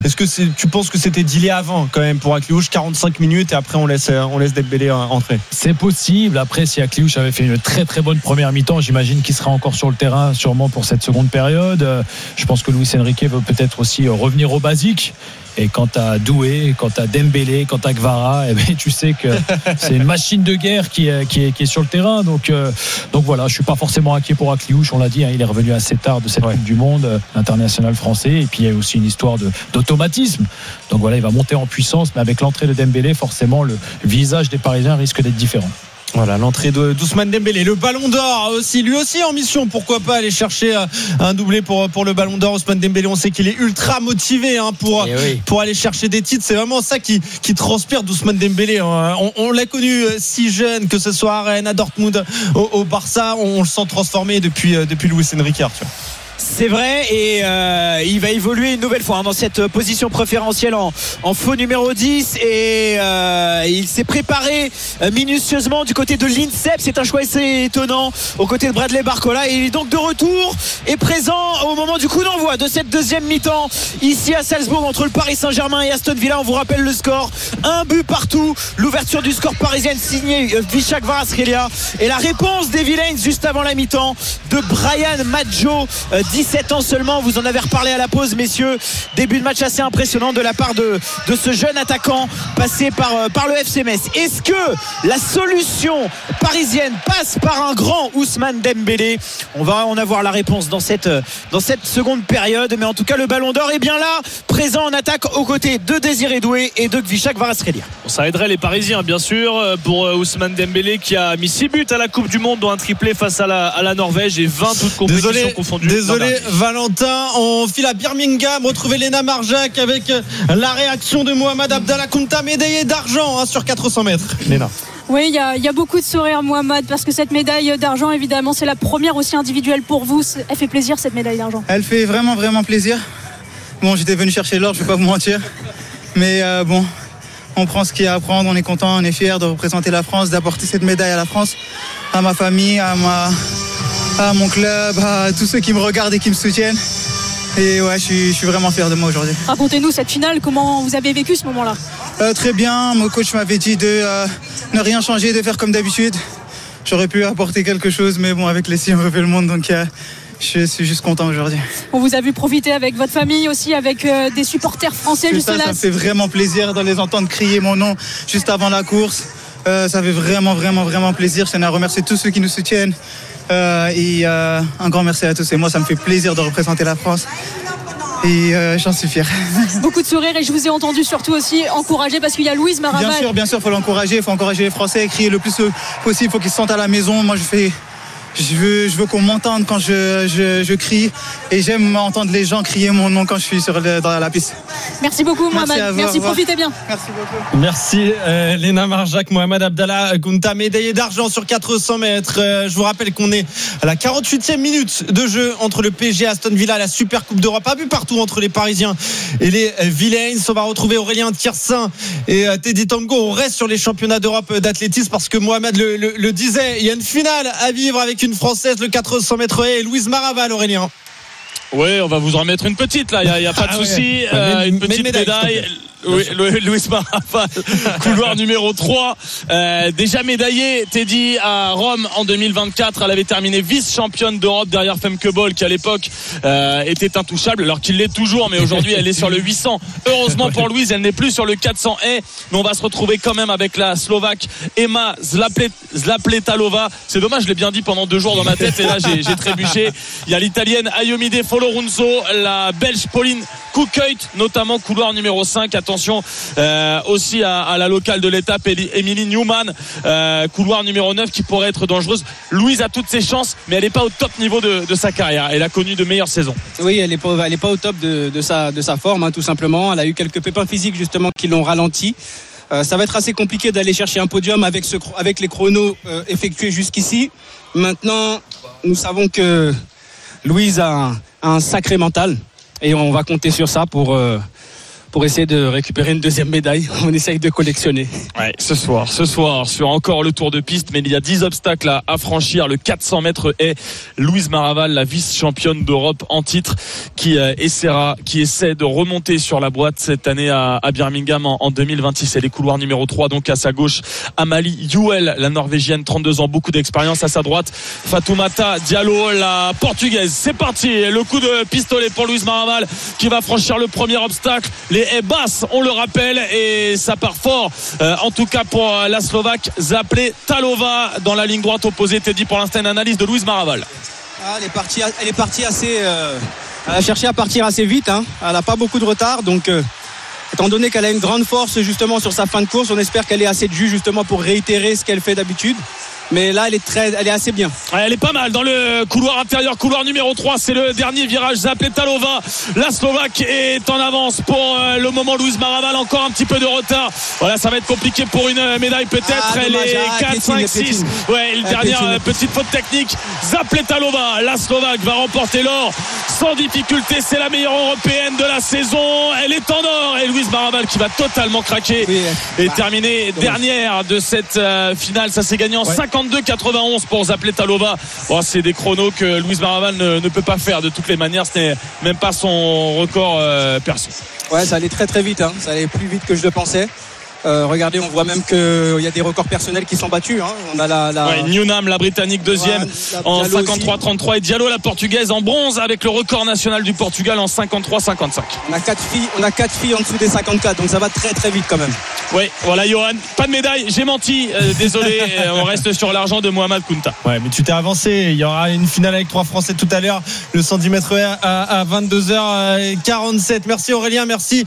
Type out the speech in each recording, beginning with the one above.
Est-ce que tu penses que c'était dealé avant quand même pour Akliouche, 45 minutes et après on laisse Dembélé entrer? C'est possible. Après, si Akliouche avait fait une très très bonne première mi-temps, j'imagine qu'il sera encore sur le terrain sûrement pour cette seconde période. Je pense que Luis Enrique veut peut-être aussi revenir au basique. Et quant à Doué, quant à Dembélé, quant à Kvara, eh bien, tu sais que c'est une machine de guerre qui est sur le terrain. Donc voilà, je suis pas forcément inquiet pour Akliouche. On l'a dit, il est revenu assez tard de cette Coupe du Monde, international français. Et puis il y a aussi une histoire d'automatisme. Donc voilà, il va monter en puissance, mais avec l'entrée de Dembélé, forcément, le visage des Parisiens risque d'être différent. Voilà, l'entrée d'Ousmane Dembélé, le Ballon d'Or aussi, lui aussi en mission, pourquoi pas aller chercher un doublé pour le Ballon d'Or. Ousmane Dembélé, on sait qu'il est ultra motivé pour aller chercher des titres, c'est vraiment ça qui transpire d'Ousmane Dembélé. On l'a connu si jeune, que ce soit à Rennes, à Dortmund, au Barça, on le sent transformé depuis Luis Enrique, Arthur. C'est vrai, et il va évoluer une nouvelle fois dans cette position préférentielle en faux numéro 10, et il s'est préparé minutieusement du côté de l'INSEP. C'est un choix assez étonnant aux côtés de Bradley Barcola, et il est donc de retour et présent au moment du coup d'envoi de cette deuxième mi-temps ici à Salzbourg entre le Paris Saint-Germain et Aston Villa. On vous rappelle le score, 1 but partout, l'ouverture du score parisienne signée Visca Kvaratskhelia, et la réponse des Villains juste avant la mi-temps de Brian Maggio, 17 ans seulement. Vous en avez reparlé à la pause, messieurs. Début de match assez impressionnant de la part de ce jeune attaquant passé par le FC Metz. Est-ce que la solution parisienne passe par un grand Ousmane Dembélé? On va en avoir la réponse dans cette seconde période, mais en tout cas le Ballon d'Or est bien là, présent en attaque aux côtés de Désiré Doué et de Visca Kvaratskhelia. Ça aiderait les Parisiens, bien sûr, pour Ousmane Dembélé qui a mis 6 buts à la Coupe du Monde, dont un triplé face à la Norvège et 20 toutes compétitions confondues. Désolé Valentin, on file à Birmingham retrouver Léna Marjac avec la réaction de Mohamed Abdallah Kounta, médaillé d'argent sur 400 mètres. Léna. Oui, il y a beaucoup de sourires, Mohamed, parce que cette médaille d'argent, évidemment, c'est la première aussi individuelle pour vous. Elle fait plaisir, cette médaille d'argent? Elle fait vraiment, vraiment plaisir. Bon, j'étais venu chercher l'or, je ne vais pas vous mentir. Mais bon, on prend ce qu'il y a à prendre, on est content, on est fiers de représenter la France, d'apporter cette médaille à la France, à ma famille, à mon club, à tous ceux qui me regardent et qui me soutiennent. Et ouais, je suis vraiment fier de moi aujourd'hui. Racontez-nous cette finale, comment vous avez vécu ce moment-là? Très bien, mon coach m'avait dit de ne rien changer, de faire comme d'habitude. J'aurais pu apporter quelque chose, mais bon, avec les six, on refait le monde, donc je suis juste content aujourd'hui. On vous a vu profiter avec votre famille aussi, avec des supporters français juste là. Ça me fait vraiment plaisir de les entendre crier mon nom juste avant la course. Ça fait vraiment, vraiment, vraiment plaisir. Je tiens à remercier tous ceux qui nous soutiennent. Et un grand merci à tous. Et moi, ça me fait plaisir de représenter la France. Et j'en suis fier. Beaucoup de sourires, et je vous ai entendu surtout aussi encourager, parce qu'il y a Louise Maraval. Bien sûr, il faut l'encourager, il faut encourager les Français, crier le plus possible, il faut qu'ils se sentent à la maison. Moi, je veux qu'on m'entende quand je crie, et j'aime entendre les gens crier mon nom quand je suis dans la piste. Merci beaucoup, Mohamed. Merci, profitez bien. Merci beaucoup. Merci Léna Marjac, Mohamed Abdallah Kounta, médaillé d'argent sur 400 mètres. Je vous rappelle qu'on est à la 48e minute de jeu entre le PSG et Aston Villa, la Super Coupe d'Europe. Un but partout entre les Parisiens et les Villains. On va retrouver Aurélien Thirsin et Teddy Tango. On reste sur les championnats d'Europe d'athlétisme, parce que Mohamed le disait, il y a une finale à vivre avec une Française, le 400 mètres et Louise Maraval, Aurélien. Oui, on va vous en remettre une petite là, il y a pas de souci, une petite médaille. Oui, Louis Maraval, couloir numéro 3, déjà médaillée, Teddy, à Rome en 2024. Elle avait terminé vice-championne d'Europe derrière Femke Bol, qui à l'époque était intouchable, alors qu'il l'est toujours, mais aujourd'hui elle est sur le 800. Heureusement pour Louise, elle n'est plus sur le 400 mais on va se retrouver quand même avec la Slovaque Emma Zlapletalova. C'est dommage, je l'ai bien dit pendant 2 jours dans ma tête, et là j'ai trébuché. Il y a l'Italienne Ayomide Folorunso, la Belge Pauline Koukuyt, notamment couloir numéro 5. Attention aussi à la locale de l'étape, Emily Newman, couloir numéro 9, qui pourrait être dangereuse. Louise a toutes ses chances, mais elle n'est pas au top niveau de sa carrière. Elle a connu de meilleures saisons. Oui, elle n'est pas au top de sa forme, tout simplement. Elle a eu quelques pépins physiques justement qui l'ont ralenti. Ça va être assez compliqué d'aller chercher un podium avec les chronos effectués jusqu'ici. Maintenant, nous savons que Louise a un sacré mental, et on va compter sur ça pour pour essayer de récupérer une deuxième médaille. On essaye de collectionner. Ouais, ce soir sur encore le tour de piste, mais il y a 10 obstacles à franchir. Le 400 mètres est Louise Maraval, la vice-championne d'Europe en titre, qui essaie de remonter sur la boîte cette année à Birmingham en 2026. Et les couloirs numéro 3, donc à sa gauche, Amalie Youel, la Norvégienne, 32 ans, beaucoup d'expérience. À sa droite, Fatoumata Diallo, la Portugaise. C'est parti, le coup de pistolet pour Louise Maraval qui va franchir le premier obstacle. Les haies basses, on le rappelle, et ça part fort, en tout cas pour la Slovaque Zapletalova dans la ligne droite opposée. Teddy, pour l'instant, une analyse de Louise Maraval. Elle est partie assez. Elle a cherché à partir assez vite. Elle n'a pas beaucoup de retard, donc. Étant donné qu'elle a une grande force justement sur sa fin de course, on espère qu'elle ait assez de jus justement pour réitérer ce qu'elle fait d'habitude. Mais là, elle est assez bien. Elle est pas mal dans le couloir intérieur, couloir numéro 3. C'est le dernier virage. Zapletalova, la Slovaque, est en avance pour le moment. Louise Maraval, encore un petit peu de retard. Voilà, ça va être compliqué pour une médaille peut-être. Elle est 4, 5, 6. Ouais, une dernière petite faute technique. Zapletalova, la Slovaque, va remporter l'or sans difficulté. C'est la meilleure européenne de la saison. Elle est en or. Et Louise Maraval qui va totalement craquer et terminer dernière de cette finale. Ça s'est gagné en 52-91 pour Zapletalova. C'est des chronos que Louise Maraval ne peut pas faire de toutes les manières. Ce n'est même pas son record perso. Ouais, ça allait très très vite. Ça allait plus vite que je le pensais. Regardez, on voit même qu'il y a des records personnels qui sont battus. On a Newnham, la Britannique, deuxième en 53-33, et Diallo, la Portugaise, en bronze avec le record national du Portugal en 53-55. On a 4 filles en dessous des 54, donc ça va très très vite quand même. Oui, voilà, Johan, pas de médaille, j'ai menti, désolé. On reste sur l'argent de Mohamed Kounta. Ouais, mais tu t'es avancé. Il y aura une finale avec 3 Français tout à l'heure, le 110 mètres à 22h47. Merci Aurélien, merci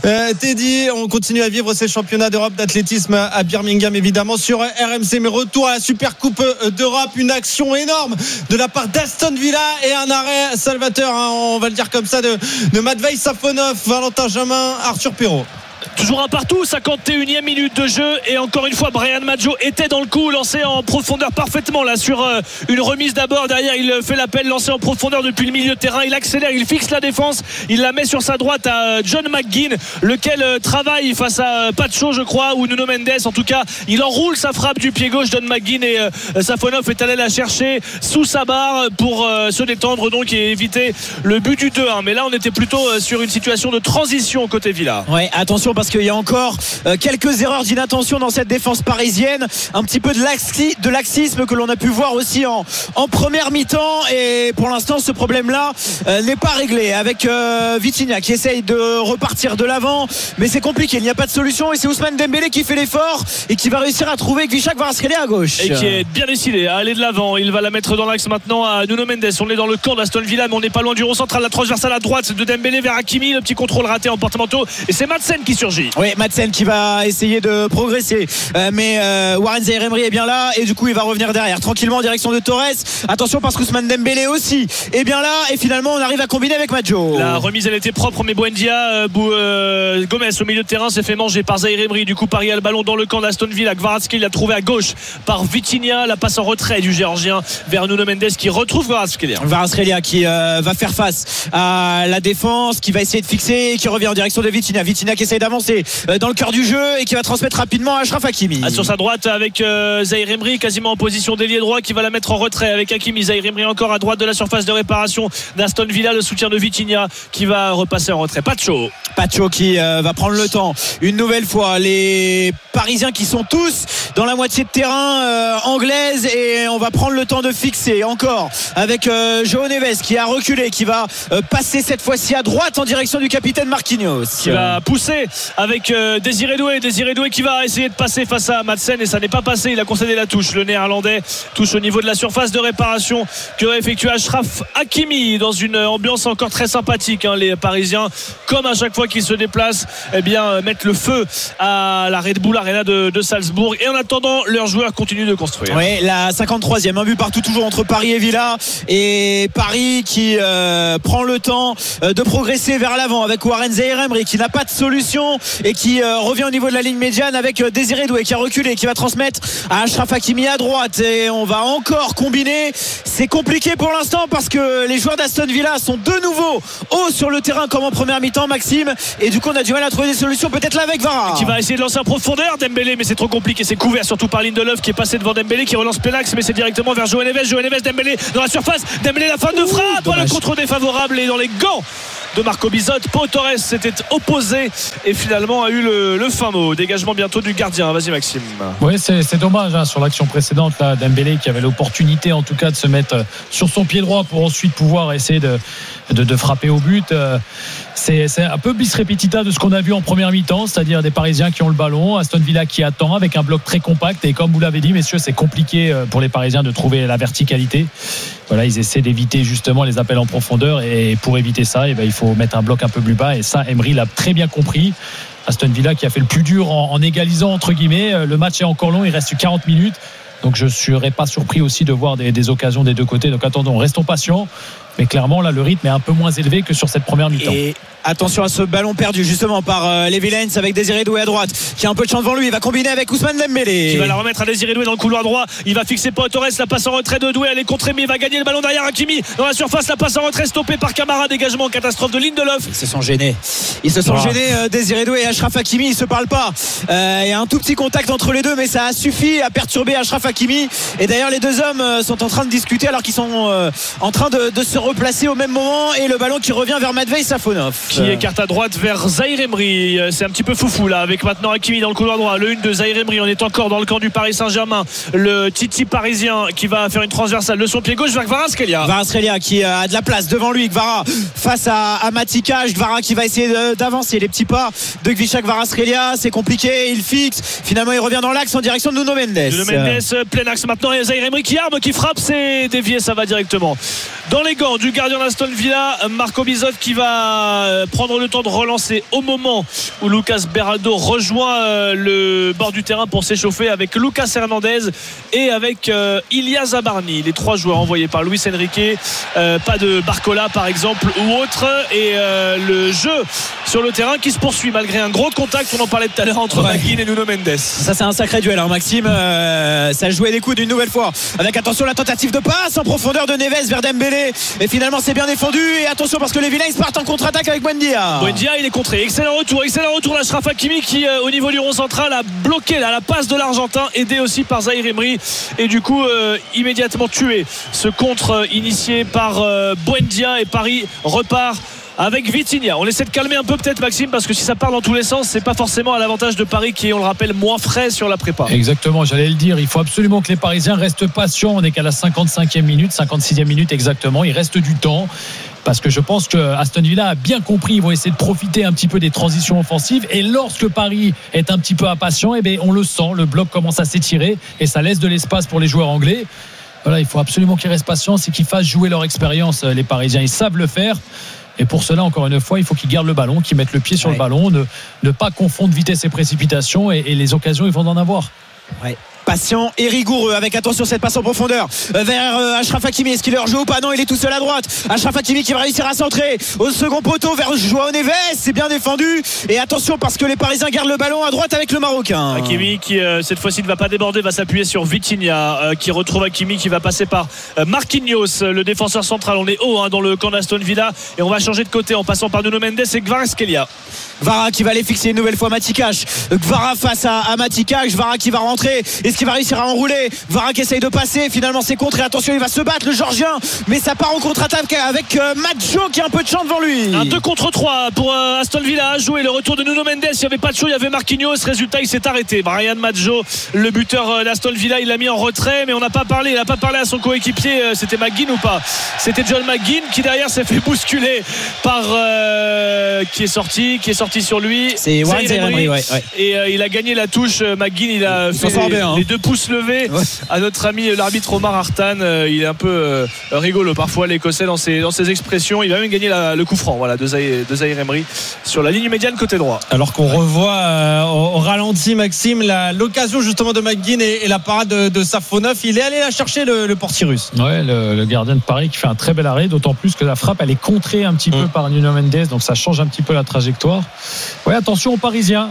Teddy. On continue à vivre ces championnats d'Europe d'athlétisme à Birmingham, évidemment, sur RMC. Mais retour à la Super Coupe d'Europe, une action énorme de la part d'Aston Villa et un arrêt salvateur, on va le dire comme ça, de Matvei Safonov, Valentin Jamin, Arthur Perrault. Toujours un partout, 51e minute de jeu, et encore une fois Brian Maggio était dans le coup, lancé en profondeur parfaitement là sur une remise d'abord. Derrière il fait l'appel, lancé en profondeur depuis le milieu de terrain, il accélère, il fixe la défense, il la met sur sa droite à John McGinn, lequel travaille face à Pacho, je crois, ou Nuno Mendes. En tout cas, il enroule sa frappe du pied gauche, John McGinn, et Safonov est allé la chercher sous sa barre pour se détendre donc et éviter le but du 2-1. Mais là on était plutôt sur une situation de transition côté Villa. Ouais, attention parce qu'il y a encore quelques erreurs d'inattention dans cette défense parisienne, un petit peu de laxisme que l'on a pu voir aussi en première mi-temps, et pour l'instant ce problème là n'est pas réglé avec Vitinha qui essaye de repartir de l'avant, mais c'est compliqué, il n'y a pas de solution, et c'est Ousmane Dembélé qui fait l'effort et qui va réussir à trouver Kvichak Kvaratskhelia à gauche et qui est bien décidé à aller de l'avant. Il va la mettre dans l'axe maintenant à Nuno Mendes. On est dans le camp d'Aston Villa, mais on n'est pas loin du rond central, la transversale à droite de Dembélé vers Hakimi, le petit contrôle raté en porte-manteau, et c'est Madsen qui surgit. Oui, Madsen qui va essayer de progresser, mais Warren Zaïre-Emery est bien là, et du coup il va revenir derrière tranquillement en direction de Torres. Attention parce qu'Ousmane Dembélé aussi est bien là, et finalement on arrive à combiner avec Maggio. La remise elle était propre, mais Buendia Gomez au milieu de terrain s'est fait manger par Zaïre-Emery. Du coup Paris a le ballon dans le camp d'Aston Villa. Kvaratskhelia l'a trouvé à gauche par Vitinha, la passe en retrait du Géorgien vers Nuno Mendes qui retrouve Kvaratskhelia qui va faire face à la défense, qui va essayer de fixer, qui revient en direction de Vitinha qui essaye d'avancer dans le cœur du jeu et qui va transmettre rapidement à Achraf Hakimi. Sur sa droite avec Zaïre-Emery quasiment en position d'ailier droit, qui va la mettre en retrait avec Hakimi. Zaïre-Emery encore à droite de la surface de réparation d'Aston Villa, le soutien de Vitinha qui va repasser en retrait. Pacho qui va prendre le temps une nouvelle fois. Les Parisiens qui sont tous dans la moitié de terrain anglaise, et on va prendre le temps de fixer encore avec João Neves qui a reculé, qui va passer cette fois-ci à droite en direction du capitaine Marquinhos, qui va pousser avec Désiré Doué qui va essayer de passer face à Madsen, et ça n'est pas passé. Il a concédé la touche, le néerlandais. Touche au niveau de la surface de réparation que va effectuer Achraf Hakimi dans une ambiance encore très sympathique. Les Parisiens, comme à chaque fois qu'ils se déplacent, mettent le feu à la Red Bull Arena de Salzbourg, et en attendant leurs joueurs continuent de construire. Oui, la 53e, un but partout toujours entre Paris et Villa, et Paris qui prend le temps de progresser vers l'avant avec Warren Zaïre-Emery qui n'a pas de solution ballon et qui revient au niveau de la ligne médiane avec Désiré Doué qui a reculé, qui va transmettre à Achraf Hakimi à droite, et on va encore combiner. C'est compliqué pour l'instant parce que les joueurs d'Aston Villa sont de nouveau hauts sur le terrain comme en première mi-temps, Maxime, et du coup on a du mal à trouver des solutions, peut-être là avec Vara qui va essayer de lancer en profondeur. Dembélé, mais c'est trop compliqué, c'est couvert surtout par Lindelof qui est passé devant Dembélé, qui relance plein axe, mais c'est directement vers João Neves, Dembélé dans la surface, Dembélé la fin de frappe, le contre défavorable et dans les gants de Marco Bizotte. Pau Torres s'était opposé et finalement a eu le fin mot. Dégagement bientôt du gardien. Vas-y Maxime. Oui, c'est dommage sur l'action précédente là, Dembélé qui avait l'opportunité en tout cas de se mettre sur son pied droit pour ensuite pouvoir essayer de frapper au but. C'est un peu bis repetita de ce qu'on a vu en première mi-temps, c'est-à-dire des Parisiens qui ont le ballon, Aston Villa qui attend avec un bloc très compact, et comme vous l'avez dit messieurs, c'est compliqué pour les Parisiens de trouver la verticalité. Voilà, ils essaient d'éviter justement les appels en profondeur, et pour éviter ça, il faut mettre un bloc un peu plus bas, et ça Emery l'a très bien compris. Aston Villa qui a fait le plus dur en égalisant entre guillemets. Le match est encore long, il reste 40 minutes, donc je ne serais pas surpris aussi de voir des occasions des deux côtés. Donc attendons, restons patients. Mais clairement là le rythme est un peu moins élevé que sur cette première mi-temps. Et attention à ce ballon perdu justement par les Villains avec Désiré Doué à droite qui a un peu de champ devant lui. Il va combiner avec Ousmane Dembélé qui va la remettre à Désiré Doué dans le couloir droit. Il va fixer Pau Torres, la passe en retrait de Doué, elle est contrée mais il va gagner le ballon derrière Hakimi dans la surface, la passe en retrait stoppée par Camara, dégagement catastrophe de Lindelof. Ils se sont gênés Désiré Doué et Achraf Hakimi, ils se parlent pas. Il y a un tout petit contact entre les deux, mais ça a suffi à perturber Achraf Hakimi, et d'ailleurs les deux hommes sont en train de discuter alors qu'ils sont en train de se replacer au même moment, et le ballon qui revient vers Matvei Safonov qui écarte à droite vers Zahir Emery. C'est un petit peu foufou là avec maintenant Hakimi dans le couloir droit, le 1 de Zahir Emery. On est encore dans le camp du Paris Saint-Germain, le Titi parisien qui va faire une transversale de son pied gauche vers Kvaratskhelia qui a de la place devant lui. Kvara face à Matika, Kvara qui va essayer d'avancer, les petits pas de Kvicha Kvaratskhelia, c'est compliqué, il fixe, finalement il revient dans l'axe en direction de Nuno Mendes, plein axe maintenant, et Zahir Emery qui arme, qui frappe, c'est dévié, ça va directement dans les gants du gardien d'Aston Villa, Marco Bizotte, qui va prendre le temps de relancer au moment où Lucas Beraldo rejoint le bord du terrain pour s'échauffer avec Lucas Hernandez et avec Ilya Zabarni, les trois joueurs envoyés par Luis Enrique. Pas de Barcola par exemple ou autre, et le jeu sur le terrain qui se poursuit malgré un gros contact, on en parlait tout à l'heure, entre McGinn et Nuno Mendes. Ça c'est un sacré duel Maxime, ça jouait des coudes une nouvelle fois avec attention la tentative de passe en profondeur de Neves vers Dembélé, et finalement c'est bien défendu, et attention parce que les Villains partent en contre-attaque avec Buendia, il est contré, excellent retour d'Achraf Hakimi qui au niveau du rond central a bloqué la passe de l'Argentin, aidé aussi par Zahir Emery, et du coup immédiatement tué ce contre initié par Buendia, et Paris repart avec Vitinha. On essaie de calmer un peu peut-être Maxime, parce que si ça part dans tous les sens, c'est pas forcément à l'avantage de Paris qui est, on le rappelle, moins frais sur la prépa. Exactement, j'allais le dire, il faut absolument que les Parisiens restent patients. On est qu'à la 56e minute exactement, il reste du temps, parce que je pense que Aston Villa a bien compris, ils vont essayer de profiter un petit peu des transitions offensives, et lorsque Paris est un petit peu impatient, on le sent, le bloc commence à s'étirer et ça laisse de l'espace pour les joueurs anglais. Voilà, il faut absolument qu'ils restent patients et qu'ils fassent jouer leur expérience. Les Parisiens, ils savent le faire. Et pour cela, encore une fois, il faut qu'ils gardent le ballon, qu'ils mettent le pied sur le ballon, ne pas confondre vitesse et précipitation, et les occasions, ils vont en avoir. Ouais. Patient et rigoureux avec attention cette passe en profondeur vers Achraf Hakimi. Est-ce qu'il leur joue ou pas? Non, il est tout seul à droite. Achraf Hakimi qui va réussir à centrer au second poteau vers João Neves. C'est bien défendu, et attention parce que les Parisiens gardent le ballon à droite avec le Marocain. Hakimi qui cette fois-ci ne va pas déborder, va s'appuyer sur Vitinha qui retrouve Hakimi, qui va passer par Marquinhos, le défenseur central. On est haut dans le camp d'Aston Villa, et on va changer de côté en passant par Nuno Mendes et Kvaratskhelia. Kvara qui va aller fixer une nouvelle fois Matikash. Kvara face à Matikash. Kvara qui va rentrer. Est-ce qu'il va réussir à enrouler? Kvara qui essaye de passer. Finalement c'est contre, et attention il va se battre le Georgien, mais ça part en contre-attaque avec Maggio qui a un peu de champ devant lui. Un 2 contre 3 pour Aston Villa à jouer. Le retour de Nuno Mendes, il n'y avait pas de show, il y avait Marquinhos. Résultat, il s'est arrêté. Brian Maggio, le buteur d'Aston Villa, il l'a mis en retrait, mais on n'a pas parlé. Il n'a pas parlé à son coéquipier. C'était McGinn ou pas? C'était John McGinn qui derrière s'est fait bousculer par qui est sorti sur lui. C'est Zahir Emery, et il a gagné la touche. McGinn, il a fait les les 2 pouces levés à notre ami l'arbitre Omar Artan. Il est un peu rigolo parfois, l'Écossais, dans ses expressions. Il va même gagner le coup franc, voilà, de Zahir Emery sur la ligne médiane côté droit. Alors qu'on revoit au ralenti, Maxime, l'occasion justement de McGinn et la parade de Safonov. Il est allé la chercher, le portier russe. Ouais, le gardien de Paris qui fait un très bel arrêt, d'autant plus que la frappe elle est contrée un petit peu par Nuno Mendes, donc ça change un petit peu la trajectoire. Ouais, attention aux Parisiens.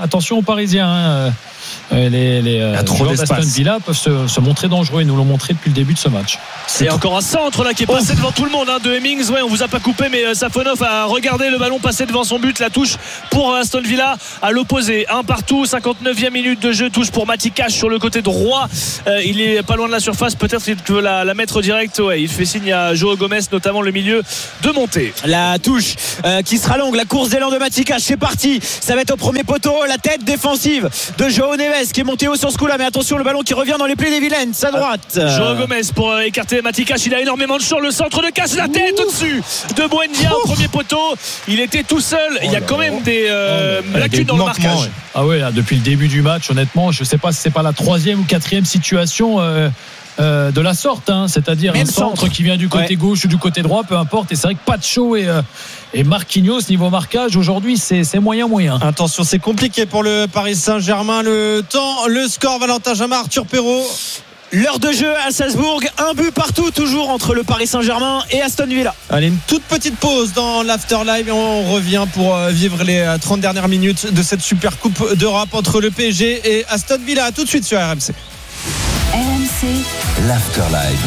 Les joueurs d'Aston Villa peuvent se montrer dangereux, et nous l'ont montré depuis le début de ce match. C'est encore un centre là qui est passé devant tout le monde, de Hemmings. Ouais, on vous a pas coupé, mais Safonov a regardé le ballon passer devant son but. La touche pour Aston Villa à l'opposé, un partout. 59e minute de jeu, touche pour Matty Cash sur le côté droit. Il est pas loin de la surface, peut-être qu'il veut la mettre direct. Ouais, il fait signe à João Gomes, notamment le milieu, de monter. La touche qui sera longue, la course d'élan de Matty Cash, c'est parti. Ça va être au premier poteau, la tête défensive de João Neves qui est monté haut sur ce coup-là, mais attention, le ballon qui revient dans les plis des Vilaines, sa droite. João Gomes pour écarter Matty Cash, il a énormément de champ, le centre de Cash, la tête au-dessus de Buendia au premier poteau. Il était tout seul, il y a quand même des lacunes dans le marquage. Ouais. Ah ouais, là, depuis le début du match, honnêtement, je sais pas si c'est pas la 3e ou 4e situation de la sorte, c'est-à-dire même un centre qui vient du côté gauche ou du côté droit, peu importe. Et c'est vrai que Pacho et Marquinhos, niveau marquage aujourd'hui, c'est moyen. Attention, c'est compliqué pour le Paris Saint-Germain. Le temps, le score, Valentin Jamin, Arthur Perrault. L'heure de jeu à Salzbourg, un but partout toujours entre le Paris Saint-Germain et Aston Villa. Allez, une toute petite pause dans l'Afterlive et on revient pour vivre les 30 dernières minutes de cette super coupe d'Europe entre le PSG et Aston Villa. À tout de suite sur RMC. RMC, l'Afterlive.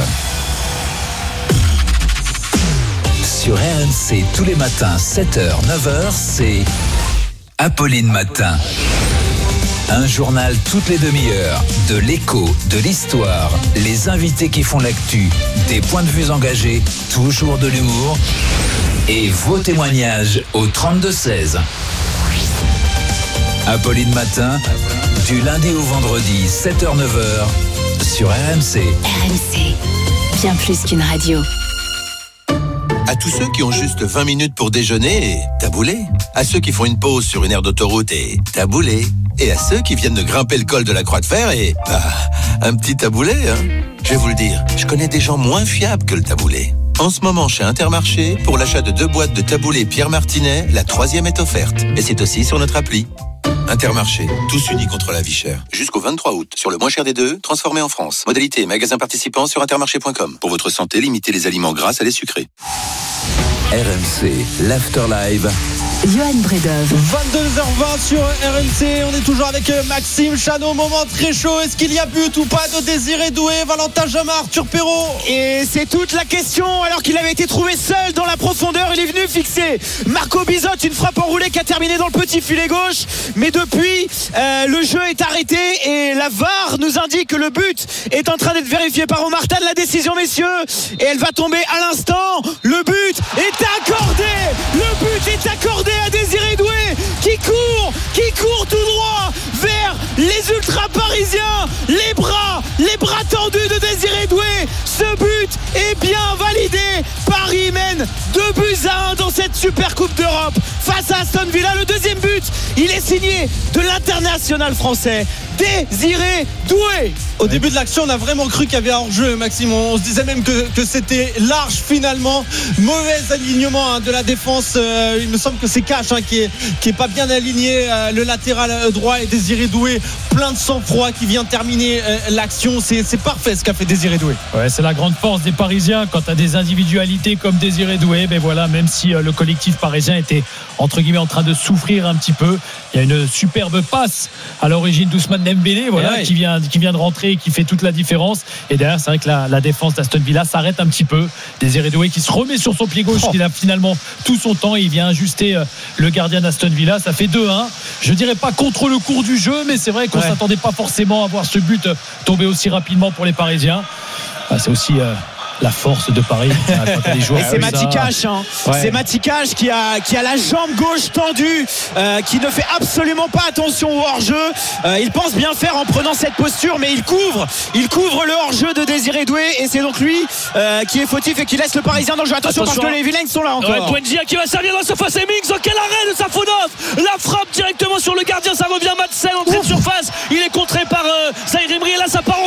Sur RMC, tous les matins, 7h, 9h, c'est Apolline Matin. Un journal toutes les demi-heures, de l'écho, de l'histoire, les invités qui font l'actu, des points de vue engagés, toujours de l'humour et vos témoignages au 32-16. Apolline Matin, du lundi au vendredi, 7h-9h, sur RMC. RMC, bien plus qu'une radio. À tous ceux qui ont juste 20 minutes pour déjeuner et taboulé. À ceux qui font une pause sur une aire d'autoroute et taboulé. Et à ceux qui viennent de grimper le col de la Croix de Fer et un petit taboulé. Je vais vous le dire, je connais des gens moins fiables que le taboulé. En ce moment, chez Intermarché, pour l'achat de 2 boîtes de taboulé Pierre Martinet, la 3e est offerte. Et c'est aussi sur notre appli. Intermarché, tous unis contre la vie chère. Jusqu'au 23 août, sur le moins cher des deux, transformé en France. Modalité et magasin participant sur intermarché.com. Pour votre santé, limitez les aliments gras à les sucrés. RMC, l'Afterlive. Johan Bredov. 22h20 sur RMC. On est toujours avec Maxime Chano. Moment très chaud. Est-ce qu'il y a but ou pas de Désiré Doué? Valentin Jamin, Arthur Perrault. Et c'est toute la question. Alors qu'il avait été trouvé seul dans la profondeur, il est venu fixer Marco Bizot, une frappe enroulée qui a terminé dans le petit filet gauche. Mais depuis, le jeu est arrêté et la VAR nous indique que le but est en train d'être vérifié par Omar Artan. La décision, messieurs, et elle va tomber à l'instant. Le but est accordé. Le but est accordé à Désiré Doué qui court tout droit vers les ultras parisiens. Les bras tendus de Désiré Doué. Ce but est bien validé. Paris mène 2-1 dans cette super coupe d'Europe face à Aston Villa. Le deuxième but, il est signé de l'international français Désiré Doué. Au début de l'action, on a vraiment cru qu'il y avait hors-jeu, Maxime. On se disait même que c'était large finalement. Mauvais alignement de la défense. Il me semble que c'est Cash qui est pas bien aligné. Le latéral droit et Désiré Doué, plein de sang-froid, qui vient terminer l'action. C'est parfait ce qu'a fait Désiré Doué. Ouais, c'est la grande force des Parisiens quand tu as des individualités comme Désiré Doué. Ben voilà, même si le collectif parisien était entre guillemets en train de souffrir un petit peu, il y a une superbe passe à l'origine d'Ousmane Dembélé, qui vient de rentrer et qui fait toute la différence. Et derrière, c'est vrai que la défense d'Aston Villa s'arrête un petit peu. Désiré Doué qui se remet sur son pied gauche, qui a finalement tout son temps, et il vient ajuster le gardien d'Aston Villa. Ça fait 2-1. Je dirais pas contre le cours du jeu, mais c'est vrai qu'on s'attendait pas forcément à voir ce but tomber aussi rapidement pour les Parisiens. C'est aussi la force de Paris. Et c'est Matty Cash, c'est Matty Cash qui a la jambe gauche tendue, qui ne fait absolument pas attention au hors-jeu. Il pense bien faire en prenant cette posture, mais il couvre le hors-jeu de Désiré Doué, et c'est donc lui qui est fautif et qui laisse le Parisien dans le jeu. Attention parce que les vilains sont là encore. Buendia qui va servir dans la surface. Hemmings, quel arrêt de Safonov, la frappe directement sur le gardien. Ça revient Madsen en pleine surface. Il est contré par Zahir Emery, et là ça part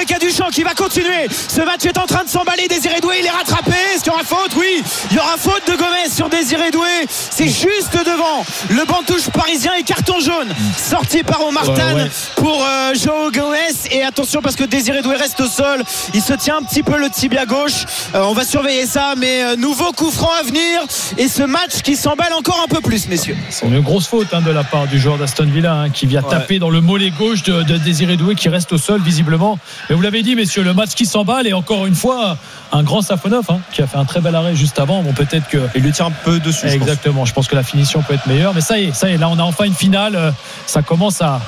Lucas Duchamp qui va continuer. Ce match est en train de s'emballer. Désiré Doué, il est rattrapé. Est-ce qu'il y aura faute? Oui, il y aura faute de Gomez sur Désiré Doué. C'est juste devant le banc de touche parisien et carton jaune sorti par Omartan pour Joao Gomez. Et attention parce que Désiré Doué reste au sol. Il se tient un petit peu le tibia gauche. On va surveiller ça, mais nouveau coup franc à venir. Et ce match qui s'emballe encore un peu plus, messieurs. C'est une grosse faute de la part du joueur d'Aston Villa qui vient taper dans le mollet gauche de Désiré Doué qui reste au sol visiblement. Mais vous l'avez dit, messieurs, le match qui s'emballe et encore une fois un grand Safonov qui a fait un très bel arrêt juste avant. Bon, peut-être que il lui tire un peu dessus. Exactement. Je pense que la finition peut être meilleure, mais ça y est. Là, on a enfin une finale. Ça commence à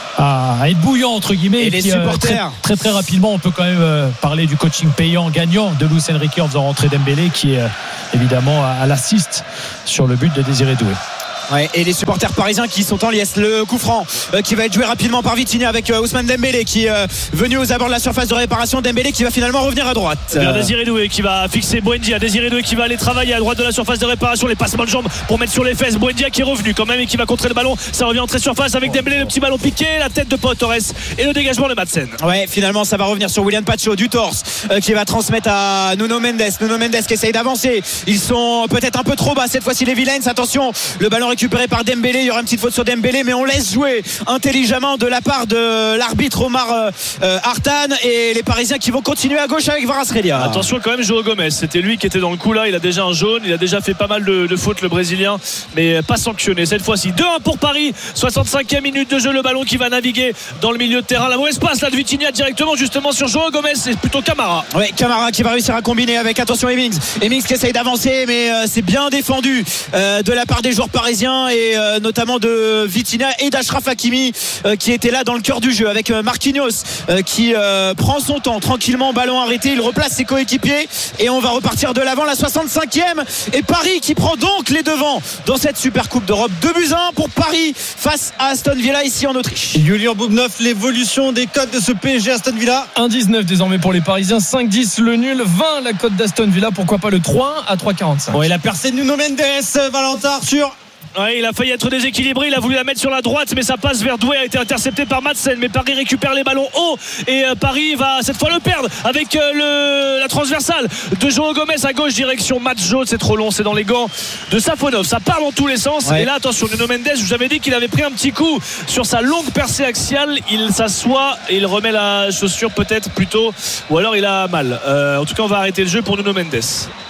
être bouillant entre guillemets. Et les supporters très, très rapidement, on peut quand même parler du coaching payant gagnant de Luis Enrique en faisant rentrer Dembélé qui est évidemment à l'assist sur le but de Désiré Doué. Ouais, et les supporters parisiens qui sont en liesse. Le coup franc qui va être joué rapidement par Vitinha avec Ousmane Dembélé qui est venu aux abords de la surface de réparation. Dembélé qui va finalement revenir à droite. Désiré Doué qui va fixer Buendia. Désiré Doué qui va aller travailler à droite de la surface de réparation. Les passements de jambes pour mettre sur les fesses. Buendia qui est revenu quand même et qui va contrer le ballon. Ça revient en très surface avec Dembélé, le petit ballon piqué, la tête de Pau Torres et le dégagement de Madsen. Ouais, finalement ça va revenir sur William Pacho du torse qui va transmettre à Nuno Mendes. Nuno Mendes qui essaye d'avancer. Ils sont peut-être un peu trop bas cette fois-ci les Villains. Attention, le ballon récupéré par Dembélé. Il y aura une petite faute sur Dembélé, mais on laisse jouer intelligemment de la part de l'arbitre Omar Artan et les Parisiens qui vont continuer à gauche avec Kvaratskhelia. Attention quand même, Joao Gomez, c'était lui qui était dans le coup là. Il a déjà un jaune, il a déjà fait pas mal de fautes le Brésilien, mais pas sanctionné cette fois-ci. 2-1 pour Paris, 65e minute de jeu. Le ballon qui va naviguer dans le milieu de terrain. La mauvaise passe là de Vitinha directement justement sur Joao Gomez. C'est plutôt Camara. Ouais, Camara qui va réussir à combiner avec attention Hemmings qui essaye d'avancer, mais c'est bien défendu de la part des joueurs parisiens et notamment de Vitinha et d'Achraf Hakimi qui était là dans le cœur du jeu avec Marquinhos qui prend son temps tranquillement, ballon arrêté, il replace ses coéquipiers et on va repartir de l'avant. La 65e et Paris qui prend donc les devants dans cette super coupe d'Europe. 2-1 pour Paris face à Aston Villa ici en Autriche. Julien Boubneuf, l'évolution des cotes de ce PSG Aston Villa. 1,19 désormais pour les Parisiens, 5,10 le nul, 20 la cote d'Aston Villa, pourquoi pas le 3-1 à 3,45. Bon, et la percée de Nuno Mendes, Valentin Arthur. Ouais, il a failli être déséquilibré, il a voulu la mettre sur la droite, mais sa passe vers Doué a été interceptée par Madsen. Mais Paris récupère les ballons hauts et Paris va cette fois le perdre avec la transversale de Joao Gomez à gauche direction match jaune. C'est trop long, c'est dans les gants de Safonov, ça part dans tous les sens. Et là attention, Nuno Mendes, je vous avais dit qu'il avait pris un petit coup sur sa longue percée axiale. Il s'assoit et il remet la chaussure peut-être plutôt, ou alors il a mal. En tout cas on va arrêter le jeu pour Nuno Mendes.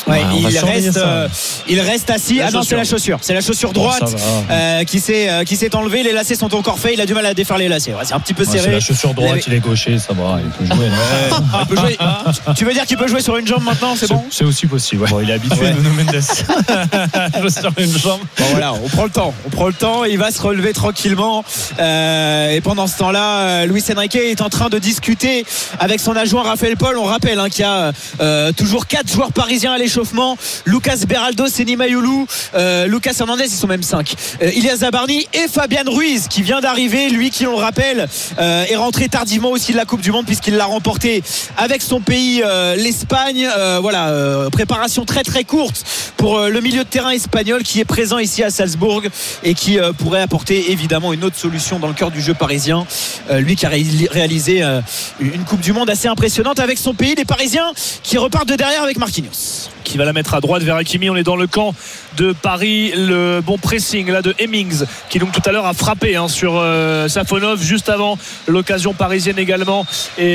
Il reste assis. Non, c'est la chaussure. C'est la chaussure droite qui s'est enlevée. Les lacets sont encore faits. Il a du mal à défaire les lacets. C'est un petit peu serré. C'est la chaussure droite, il est gaucher, ça va. Il peut jouer. Il peut jouer. Tu veux dire qu'il peut jouer sur une jambe maintenant? C'est bon? C'est aussi possible. Bon, il est habitué, Nuno Mendes. Sur une jambe. Bon, voilà, on prend le temps. Il va se relever tranquillement. Et pendant ce temps-là, Luis Enrique est en train de discuter avec son adjoint Raphaël Paul. On rappelle qu'il y a toujours 4 joueurs parisiens à l'échauffement. Lucas Beraldo, Seny Mayoulou, Lucas Hernandez, ils sont même 5. Ilyas Zabarni et Fabian Ruiz qui vient d'arriver, lui qui, on le rappelle, est rentré tardivement aussi de la Coupe du Monde puisqu'il l'a remporté avec son pays, l'Espagne. Préparation très très courte pour le milieu de terrain espagnol qui est présent ici à Salzbourg et qui pourrait apporter évidemment une autre solution dans le cœur du jeu parisien. Lui qui a réalisé une Coupe du Monde assez impressionnante avec son pays. Les Parisiens qui repartent de derrière avec Marquinhos qui va la mettre à droite vers Hakimi. On est dans le camp de Paris. Le bon pressing là de Hemmings qui donc tout à l'heure a frappé sur Safonov juste avant l'occasion parisienne également. Et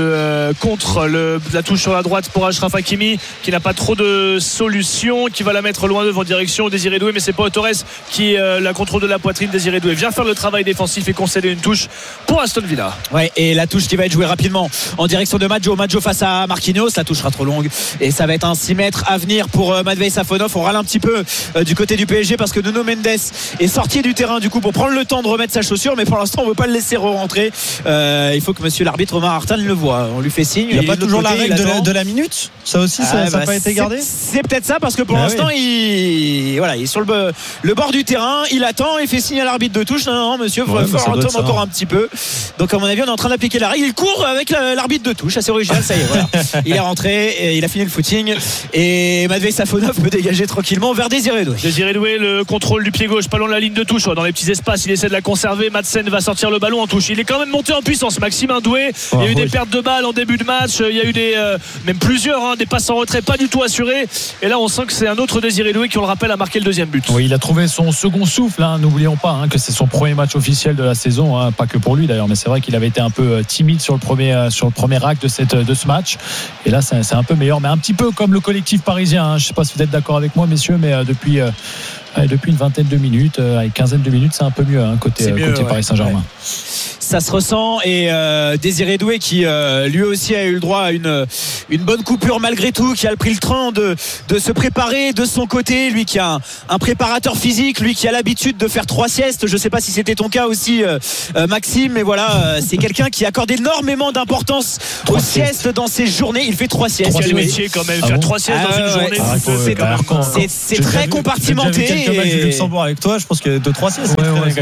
contre la touche sur la droite pour Achraf Hakimi qui n'a pas trop de solution, qui va la mettre loin devant direction Désiré Doué, mais c'est Pau Torres qui la contrôle de la poitrine. Désiré Doué vient faire le travail défensif et concéder une touche pour Aston Villa. Ouais, et la touche qui va être jouée rapidement en direction de Maggio face à Marquinhos. La touche sera trop longue et ça va être un 6 mètres à venir pour Matvei Safonov. On râle un petit peu du côté du PSG parce que Nuno Mendes est sorti du terrain du coup pour prendre le temps de remettre sa chaussure, mais pour l'instant on ne veut pas le laisser rentrer. Il faut que monsieur l'arbitre Omar Artan le voit. On lui fait signe. Il n'y a pas toujours la règle de la minute? Ça aussi, ça n'a pas été gardé? C'est peut-être ça parce que pour l'instant il est sur le bord du terrain, il attend, il fait signe à l'arbitre de touche. Non monsieur, il faut retourner encore un petit peu. Donc à mon avis on est en train d'appliquer la règle. Il court avec l'arbitre de touche, assez original. Ça y est, voilà. Il est rentré et il a fini le footing et et Matvei Safonov peut dégager tranquillement vers Désiré Doué. Désiré Doué, le contrôle du pied gauche, pas loin de la ligne de touche, dans les petits espaces, il essaie de la conserver. Madsen va sortir le ballon en touche. Il est quand même monté en puissance, Maxime Doué. Il y a eu des pertes de balles en début de match, il y a eu même plusieurs, des passes en retrait pas du tout assurées. Et là, on sent que c'est un autre Désiré Doué qui, on le rappelle, a marqué le deuxième but. Oui, il a trouvé son second souffle. N'oublions pas que c'est son premier match officiel de la saison, pas que pour lui d'ailleurs, mais c'est vrai qu'il avait été un peu timide sur le premier acte de ce match. Et là, c'est un peu meilleur, mais un petit peu comme le collectif parisien. Je ne sais pas si vous êtes d'accord avec moi, messieurs, mais depuis une vingtaine de minutes, avec quinzaine de minutes, c'est un peu mieux côté Paris Saint-Germain. Ouais. Ça se ressent, et Désiré Doué qui lui aussi a eu le droit à une bonne coupure malgré tout, qui a pris le temps de se préparer de son côté, lui qui a un préparateur physique, lui qui a l'habitude de faire 3 siestes. Je ne sais pas si c'était ton cas aussi, Maxime, mais voilà, c'est quelqu'un qui accorde énormément d'importance aux siestes dans ses journées. Il fait 3 siestes. Quel métier quand même, faire 3 siestes dans une journée. C'est très compartimenté. J'ai vu quelques matchs du Luxembourg avec toi, je pense qu'il y a 2-3 siestes.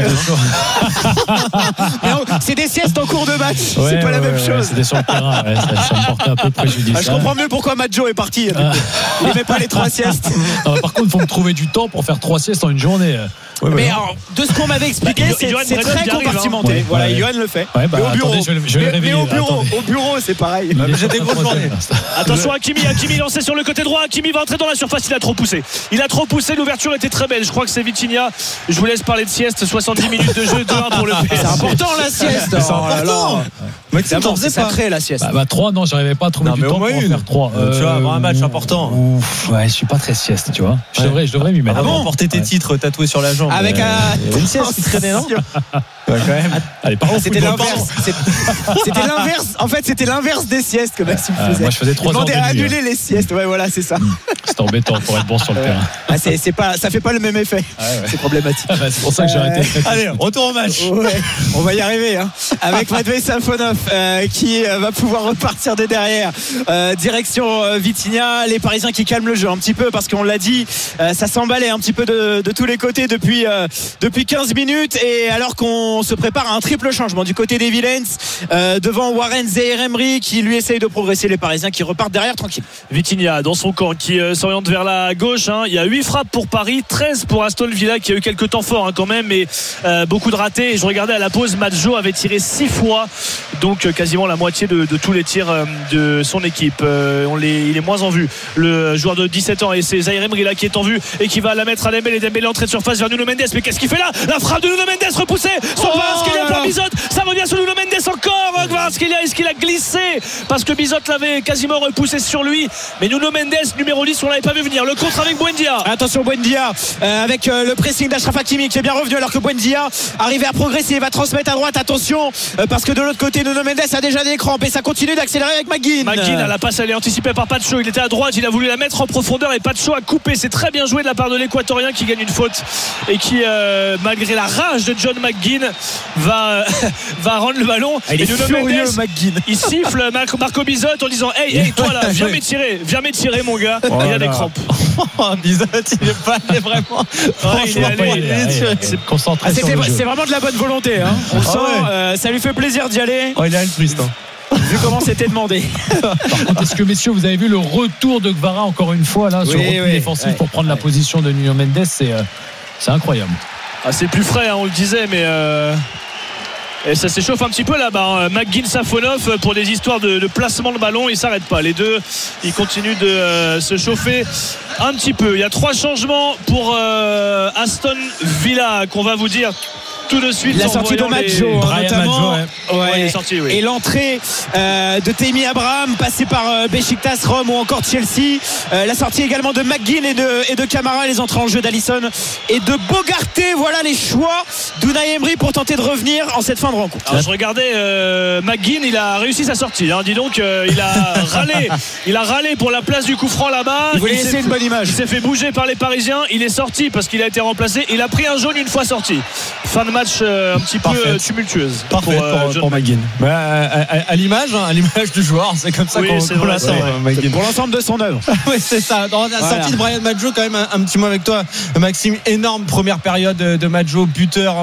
C'est des siestes en cours de match, c'est pas la même chose. C'était sur le terrain, ça me portait un peu préjudice. Je comprends mieux pourquoi Madjo est parti. Il n'aimait pas les 3 siestes. Non, par contre, il faut me trouver du temps pour faire 3 siestes en une journée. Mais alors, de ce qu'on m'avait expliqué, c'est très compartimenté. Voilà, Yoann le fait. Mais au bureau, mais au bureau, c'est pareil. J'ai des grosses journées. Attention, Hakimi lancé sur le côté droit. Hakimi va entrer dans la surface. Il a trop poussé. L'ouverture était très belle. Je crois que c'est Vitinha. Je vous laisse parler de sieste. 70 minutes de jeu, 2-1 pour le PSG. C'est important la sieste. C'est important. Maxime, c'est sacré la sieste. 3, non, j'arrivais pas à trouver du temps pour en faire 3. Tu vas avoir un match important. Ouais, je suis pas très sieste, tu vois. Je devrais m'y mettre. Avant, porter tes titres tatoués sur la jambe. Avec une sieste qui traînait, non? Quand même. Allez, parlons. C'était l'inverse. C'était l'inverse. En fait, c'était l'inverse des siestes que Maxime faisait. Moi, je faisais 3 ans. Il demandait à annuler les siestes. Ouais, voilà, c'est ça. C'est embêtant pour être bon sur le terrain. Ça fait pas le même effet. C'est problématique. C'est pour ça que j'ai arrêté. Allez, retour au match. Ouais, on va y arriver. Avec Matvei Safonov qui va pouvoir repartir de derrière. Direction Vitinha. Les Parisiens qui calment le jeu un petit peu parce qu'on l'a dit, ça s'emballait un petit peu de tous les côtés depuis 15 minutes. Et alors qu'on se prépare à un triple changement du côté des Villains, devant Warren Zaïre-Emery qui lui essaye de progresser, les Parisiens qui repartent derrière tranquille. Vitinha dans son camp qui s'oriente vers la gauche. Il y a 8 frappes pour Paris, 13 pour Aston Villa qui a eu quelques temps forts quand même, mais beaucoup de ratés. Et je regardais à la pause, Madjo avait tiré 6 fois, donc quasiment la moitié de tous les tirs de son équipe. Il est moins en vue, le joueur de 17 ans, et c'est Zaïre-Emery là qui est en vue et qui va la mettre à Dembélé. Dembélé entrée de surface vers Nuno Mendes, mais qu'est-ce qu'il fait là? La frappe de Nuno Mendes repoussée sur Kvaratskhelia par Bizot. Ça revient sur Nuno Mendes encore. Kvaratskhelia, est-ce qu'il a glissé parce que Bizot l'avait quasiment repoussé sur lui? Mais Nuno Mendes, numéro 10, on l'avait pas vu venir. Le contre avec Buendia. Attention Buendia avec le pressing d'Achraf Hakimi qui est bien revenu, alors que Buendia arrivé à progresser, il va transmettre à droite. Attention parce que de l'autre côté Nuno Mendes a déjà des crampes et ça continue d'accélérer avec McGinn. McGinn, la passe elle est anticipée par Pacho. Il était à droite, il a voulu la mettre en profondeur et Pacho a coupé. C'est très bien joué de la part de l'Équatorien qui gagne une faute et qui malgré la rage de John McGinn va rendre le ballon. Il est furieux McGinn. Il siffle Marco Bizot en disant hey toi là, viens m'étirer mon gars. Il a des crampes. Bizot il est pas allé vraiment. C'est concentré. C'est vraiment de la bonne volonté. On sent, ça lui fait plaisir d'y aller. Il est altruiste. Vu comment c'était demandé. Par contre, est-ce que messieurs, vous avez vu le retour de Kvara encore une fois là sur le repli défensif pour prendre la position de Nuno Mendes? C'est incroyable. C'est plus frais, on le disait, mais et ça s'échauffe un petit peu là-bas. McGinn, Safonov pour des histoires de placement de ballon, ils s'arrêtent pas. Les deux, ils continuent de se chauffer un petit peu. Il y a 3 changements pour Aston Villa qu'on va vous dire tout de suite. La sortie de Madjo notamment. Il est sorti, oui. Et l'entrée de Tammy Abraham passé par Beşiktaş, Rome ou encore Chelsea. La sortie également de McGinn et de Camara, les entrées en jeu d'Alisson et de Bogarté. Voilà les choix d'Unai Emery pour tenter de revenir en cette fin de rencontre. Alors, je regardais McGinn, il a réussi sa sortie, dis donc il a râlé pour la place du coup franc là-bas. Il voulait laisser une bonne image. Il s'est fait bouger par les Parisiens. Il est sorti parce qu'il a été remplacé. Il a pris un jaune une fois sorti. Fin de match un petit peu tumultueuse. Parfait pour McGinn. À l'image du joueur, c'est comme ça qu'on l'attend. Pour l'ensemble de son œuvre. Oui, c'est ça. Dans la sortie de Brian Madjo, quand même un petit mot avec toi, Maxime. Énorme première période de Madjo, buteur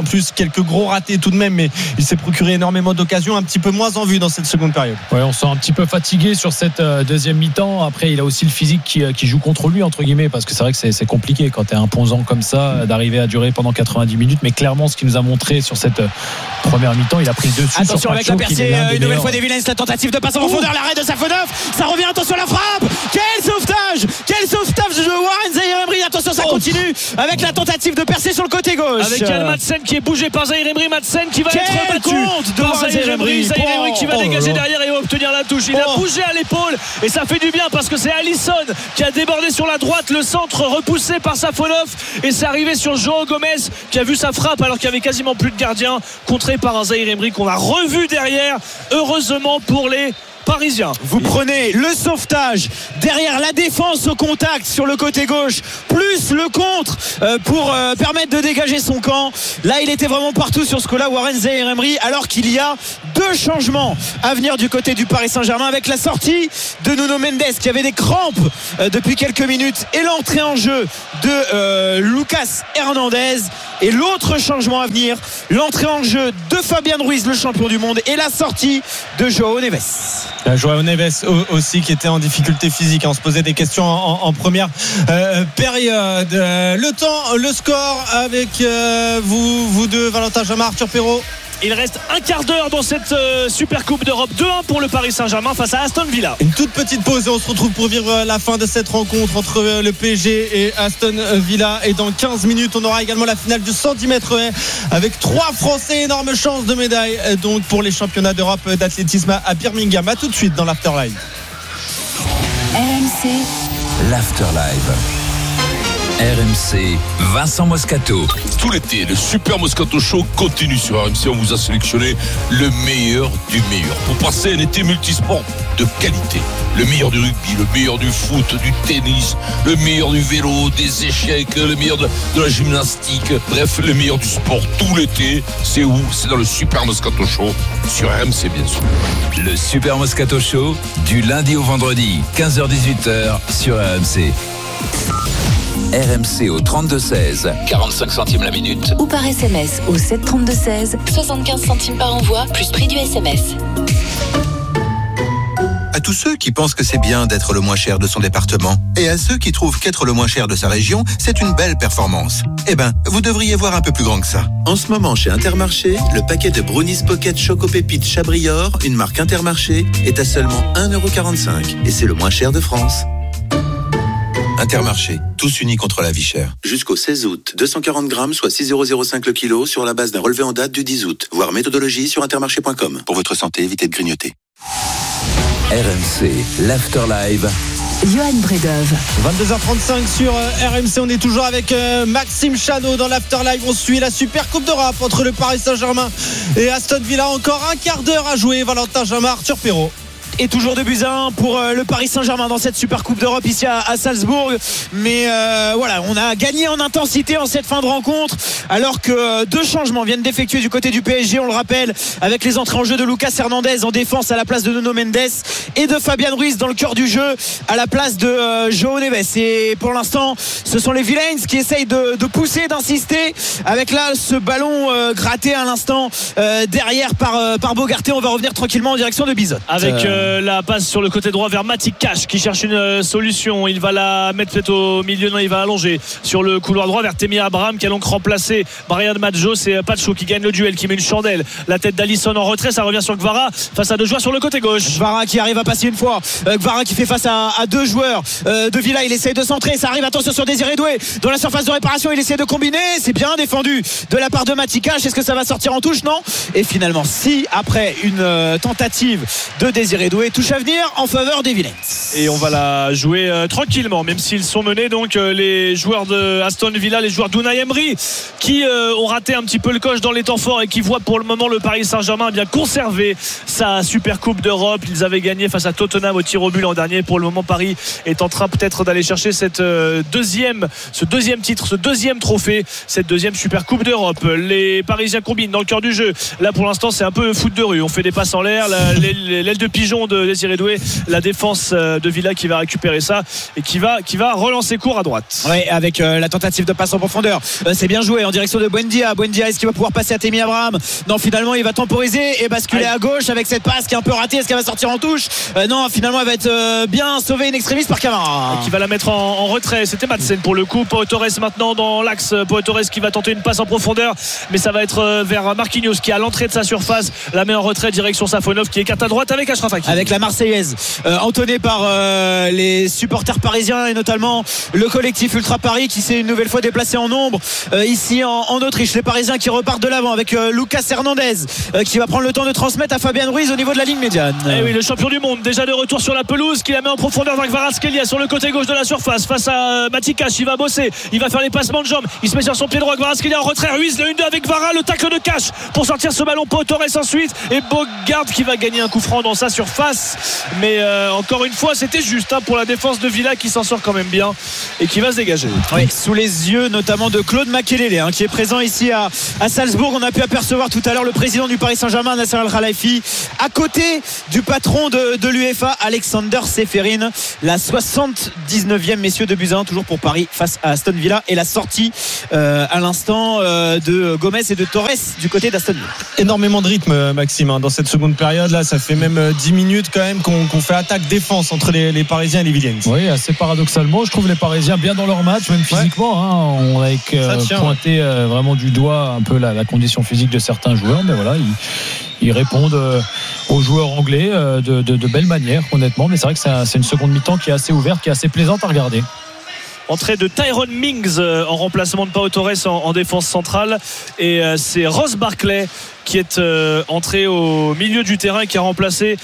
plus. Quelques gros ratés tout de même, mais il s'est procuré énormément d'occasions, un petit peu moins en vue dans cette seconde période. Ouais, on sent un petit peu fatigué sur cette deuxième mi-temps. Après, il a aussi le physique qui joue contre lui, entre guillemets, parce que c'est vrai que c'est compliqué quand tu es imposant comme ça d'arriver à durer pendant 90 minutes. Mais clairement, ce qu'il nous a montré sur cette première mi-temps, il a pris dessus. Attention avec la percée, une nouvelle fois des Villains, la tentative de passe en profondeur, l'arrêt de Safonov, ça revient, attention la frappe, quel sauvetage de Warren Zaïre-Emery, attention ça continue avec la tentative de percer sur le côté gauche. Avec Yann Madsen qui est bougé par Zaïre-Emery, Madsen qui va être battu par Zaïre-Emery, Zaïre-Emery qui va dégager derrière et va obtenir la touche. Il a bougé à l'épaule et ça fait du bien parce que c'est Alisson qui a débordé sur la droite, le centre repoussé par Safonov et c'est arrivé sur João Gomes qui a vu sa frappe alors qu'il y avait quasiment plus de gardien, contré par un Zaïre-Emery qu'on a revu derrière, heureusement pour les Parisiens. Vous prenez le sauvetage derrière la défense au contact sur le côté gauche, plus le contre pour permettre de dégager son camp. Là, il était vraiment partout sur ce coup-là, Warren Zaïre-Emery, alors qu'il y a 2 changements à venir du côté du Paris Saint-Germain avec la sortie de Nuno Mendes qui avait des crampes depuis quelques minutes et l'entrée en jeu de Lucas Hernandez. Et l'autre changement à venir, l'entrée en jeu de Fabian Ruiz, le champion du monde, et la sortie de João Neves. João Neves aussi qui était en difficulté physique. On se posait des questions en première période. Le temps, le score avec vous deux, Valentin Jamin, Arthur Perrault. Il reste un quart d'heure dans cette Super Coupe d'Europe. 2-1 pour le Paris Saint-Germain face à Aston Villa. Une toute petite pause et on se retrouve pour vivre la fin de cette rencontre entre le PSG et Aston Villa. Et dans 15 minutes, on aura également la finale du 110 mètres haies avec 3 Français. Énorme chance de médaille donc pour les championnats d'Europe d'athlétisme à Birmingham. À tout de suite dans l'Afterlife. RMC L'Afterlife. RMC, Vincent Moscato. Tout l'été, le Super Moscato Show continue sur RMC. On vous a sélectionné le meilleur du meilleur pour passer un été multisport de qualité. Le meilleur du rugby, le meilleur du foot, du tennis, le meilleur du vélo, des échecs, le meilleur de la gymnastique. Bref, le meilleur du sport tout l'été. C'est où? C'est dans le Super Moscato Show sur RMC, bien sûr. Le Super Moscato Show, du lundi au vendredi, 15h-18h sur RMC. RMC au 32-16, 45 centimes la minute. ou par SMS au 732-16, 75 centimes par envoi, plus prix du SMS. À tous ceux qui pensent que c'est bien d'être le moins cher de son département et à ceux qui trouvent qu'être le moins cher de sa région, c'est une belle performance. Eh ben, vous devriez voir un peu plus grand que ça. En ce moment, chez Intermarché, le paquet de Brownies Pocket Choco Pépites Chabrior, une marque Intermarché, est à seulement 1,45 € et c'est le moins cher de France. Intermarché, tous unis contre la vie chère. Jusqu'au 16 août, 240 grammes, soit 6,05 € le kilo, sur la base d'un relevé en date du 10 août. Voir méthodologie sur intermarché.com. Pour votre santé, évitez de grignoter. RMC, l'Afterlife. Johan Bredov. 22h35 sur RMC. On est toujours avec Maxime Chanot dans l'Afterlife. On suit la Super Coupe d'Europe entre le Paris Saint-Germain et Aston Villa. Encore un quart d'heure à jouer. Valentin Jamin, Arthur Perrault. Et toujours 2-1 pour le Paris Saint-Germain dans cette Super Coupe d'Europe ici à Salzbourg. Mais voilà, on a gagné en intensité en cette fin de rencontre, alors que 2 changements viennent d'effectuer du côté du PSG, on le rappelle, avec les entrées en jeu de Lucas Hernandez en défense à la place de Nuno Mendes et de Fabian Ruiz dans le cœur du jeu à la place de João Neves. Et pour l'instant, ce sont les Villains qui essayent de pousser, d'insister, avec là ce ballon gratté à l'instant derrière par Bogarté. On va revenir tranquillement en direction de Bizot. Avec la passe sur le côté droit vers Matic Cash qui cherche une solution. Il va la mettre peut-être au milieu, non, il va allonger sur le couloir droit vers Temi Abraham qui a donc remplacé Brian Maggio. C'est Pacho qui gagne le duel, qui met une chandelle. La tête d'Alisson en retrait, ça revient sur Kvara face à 2 joueurs sur le côté gauche. Kvara qui arrive à passer une fois, Kvara qui fait face à 2 joueurs de Villa. Il essaie de centrer, ça arrive, attention sur Désiré Doué dans la surface de réparation, il essaie de combiner, c'est bien défendu de la part de Matic Cash. Est-ce que ça va sortir en touche? Non. Et finalement, si après une tentative de Désiré Doué, touche à venir en faveur des Villains. Et on va la jouer tranquillement, même s'ils sont menés, donc les joueurs de Aston Villa, les joueurs d'Unai Emery qui ont raté un petit peu le coche dans les temps forts et qui voient pour le moment le Paris Saint-Germain bien conserver sa Super Coupe d'Europe. Ils avaient gagné face à Tottenham au tir au but l'an dernier. Pour le moment, Paris est en train peut-être d'aller chercher ce deuxième titre, ce deuxième trophée, cette deuxième Super Coupe d'Europe. Les Parisiens combinent dans le cœur du jeu. Là pour l'instant c'est un peu foot de rue, on fait des passes en l'air, l'aile de pigeon de Désiré Doué. La défense de Villa qui va récupérer ça et qui va relancer court à droite. Ouais, avec la tentative de passe en profondeur. C'est bien joué en direction de Buendia. Buendia, est-ce qu'il va pouvoir passer à Tammy Abraham? Non, finalement il va temporiser et basculer à gauche avec cette passe qui est un peu ratée. Est-ce qu'elle va sortir en touche? Non, finalement elle va être bien sauvée in extremis par Camara, qui va la mettre en retrait. C'était Madsen pour le coup. Pau Torres maintenant dans l'axe. Pau Torres qui va tenter une passe en profondeur, mais ça va être vers Marquinhos qui à l'entrée de sa surface la met en retrait direction Safonov qui écarte à droite avec Achraf Hakimi. Avec la Marseillaise entonnée par les supporters parisiens et notamment le collectif Ultra Paris qui s'est une nouvelle fois déplacé en nombre ici en Autriche. Les Parisiens qui repartent de l'avant avec Lucas Hernandez qui va prendre le temps de transmettre à Fabien Ruiz au niveau de la ligne médiane. Et oui, le champion du monde déjà de retour sur la pelouse qui la met en profondeur vers Kvaratskhelia sur le côté gauche de la surface face à Matikash. Il va bosser, il va faire les passements de jambes, il se met sur son pied droit. Kvaratskhelia en retrait, Ruiz le 1-2 avec Vara, le tacle de Cash pour sortir ce ballon. Pau Torres ensuite et Bogarde qui va gagner un coup franc dans sa surface, mais encore une fois c'était juste pour la défense de Villa qui s'en sort quand même bien et qui va se dégager. Oui, sous les yeux notamment de Claude Makelele qui est présent ici à Salzbourg. On a pu apercevoir tout à l'heure le président du Paris Saint-Germain, Nasser Al-Khelaifi, à côté du patron de l'UEFA, Alexander Seferin. La 79e, messieurs, de Buzyn toujours pour Paris face à Aston Villa, et la sortie à l'instant de Gomez et de Torres du côté d'Aston Villa. Énormément de rythme, Maxime, dans cette seconde période là. Ça fait même 10 minutes quand même qu'on fait attaque-défense entre les Parisiens et les Villiens. Oui, assez paradoxalement, je trouve les Parisiens bien dans leur match, même physiquement. On a pointé vraiment du doigt un peu la condition physique de certains joueurs, mais voilà, ils répondent aux joueurs anglais de belle manière, honnêtement. Mais c'est vrai que c'est une seconde mi-temps qui est assez ouverte, qui est assez plaisante à regarder. Entrée de Tyrone Mings en remplacement de Pau Torres en défense centrale, et c'est Ross Barkley qui est entré au milieu du terrain et qui a remplacé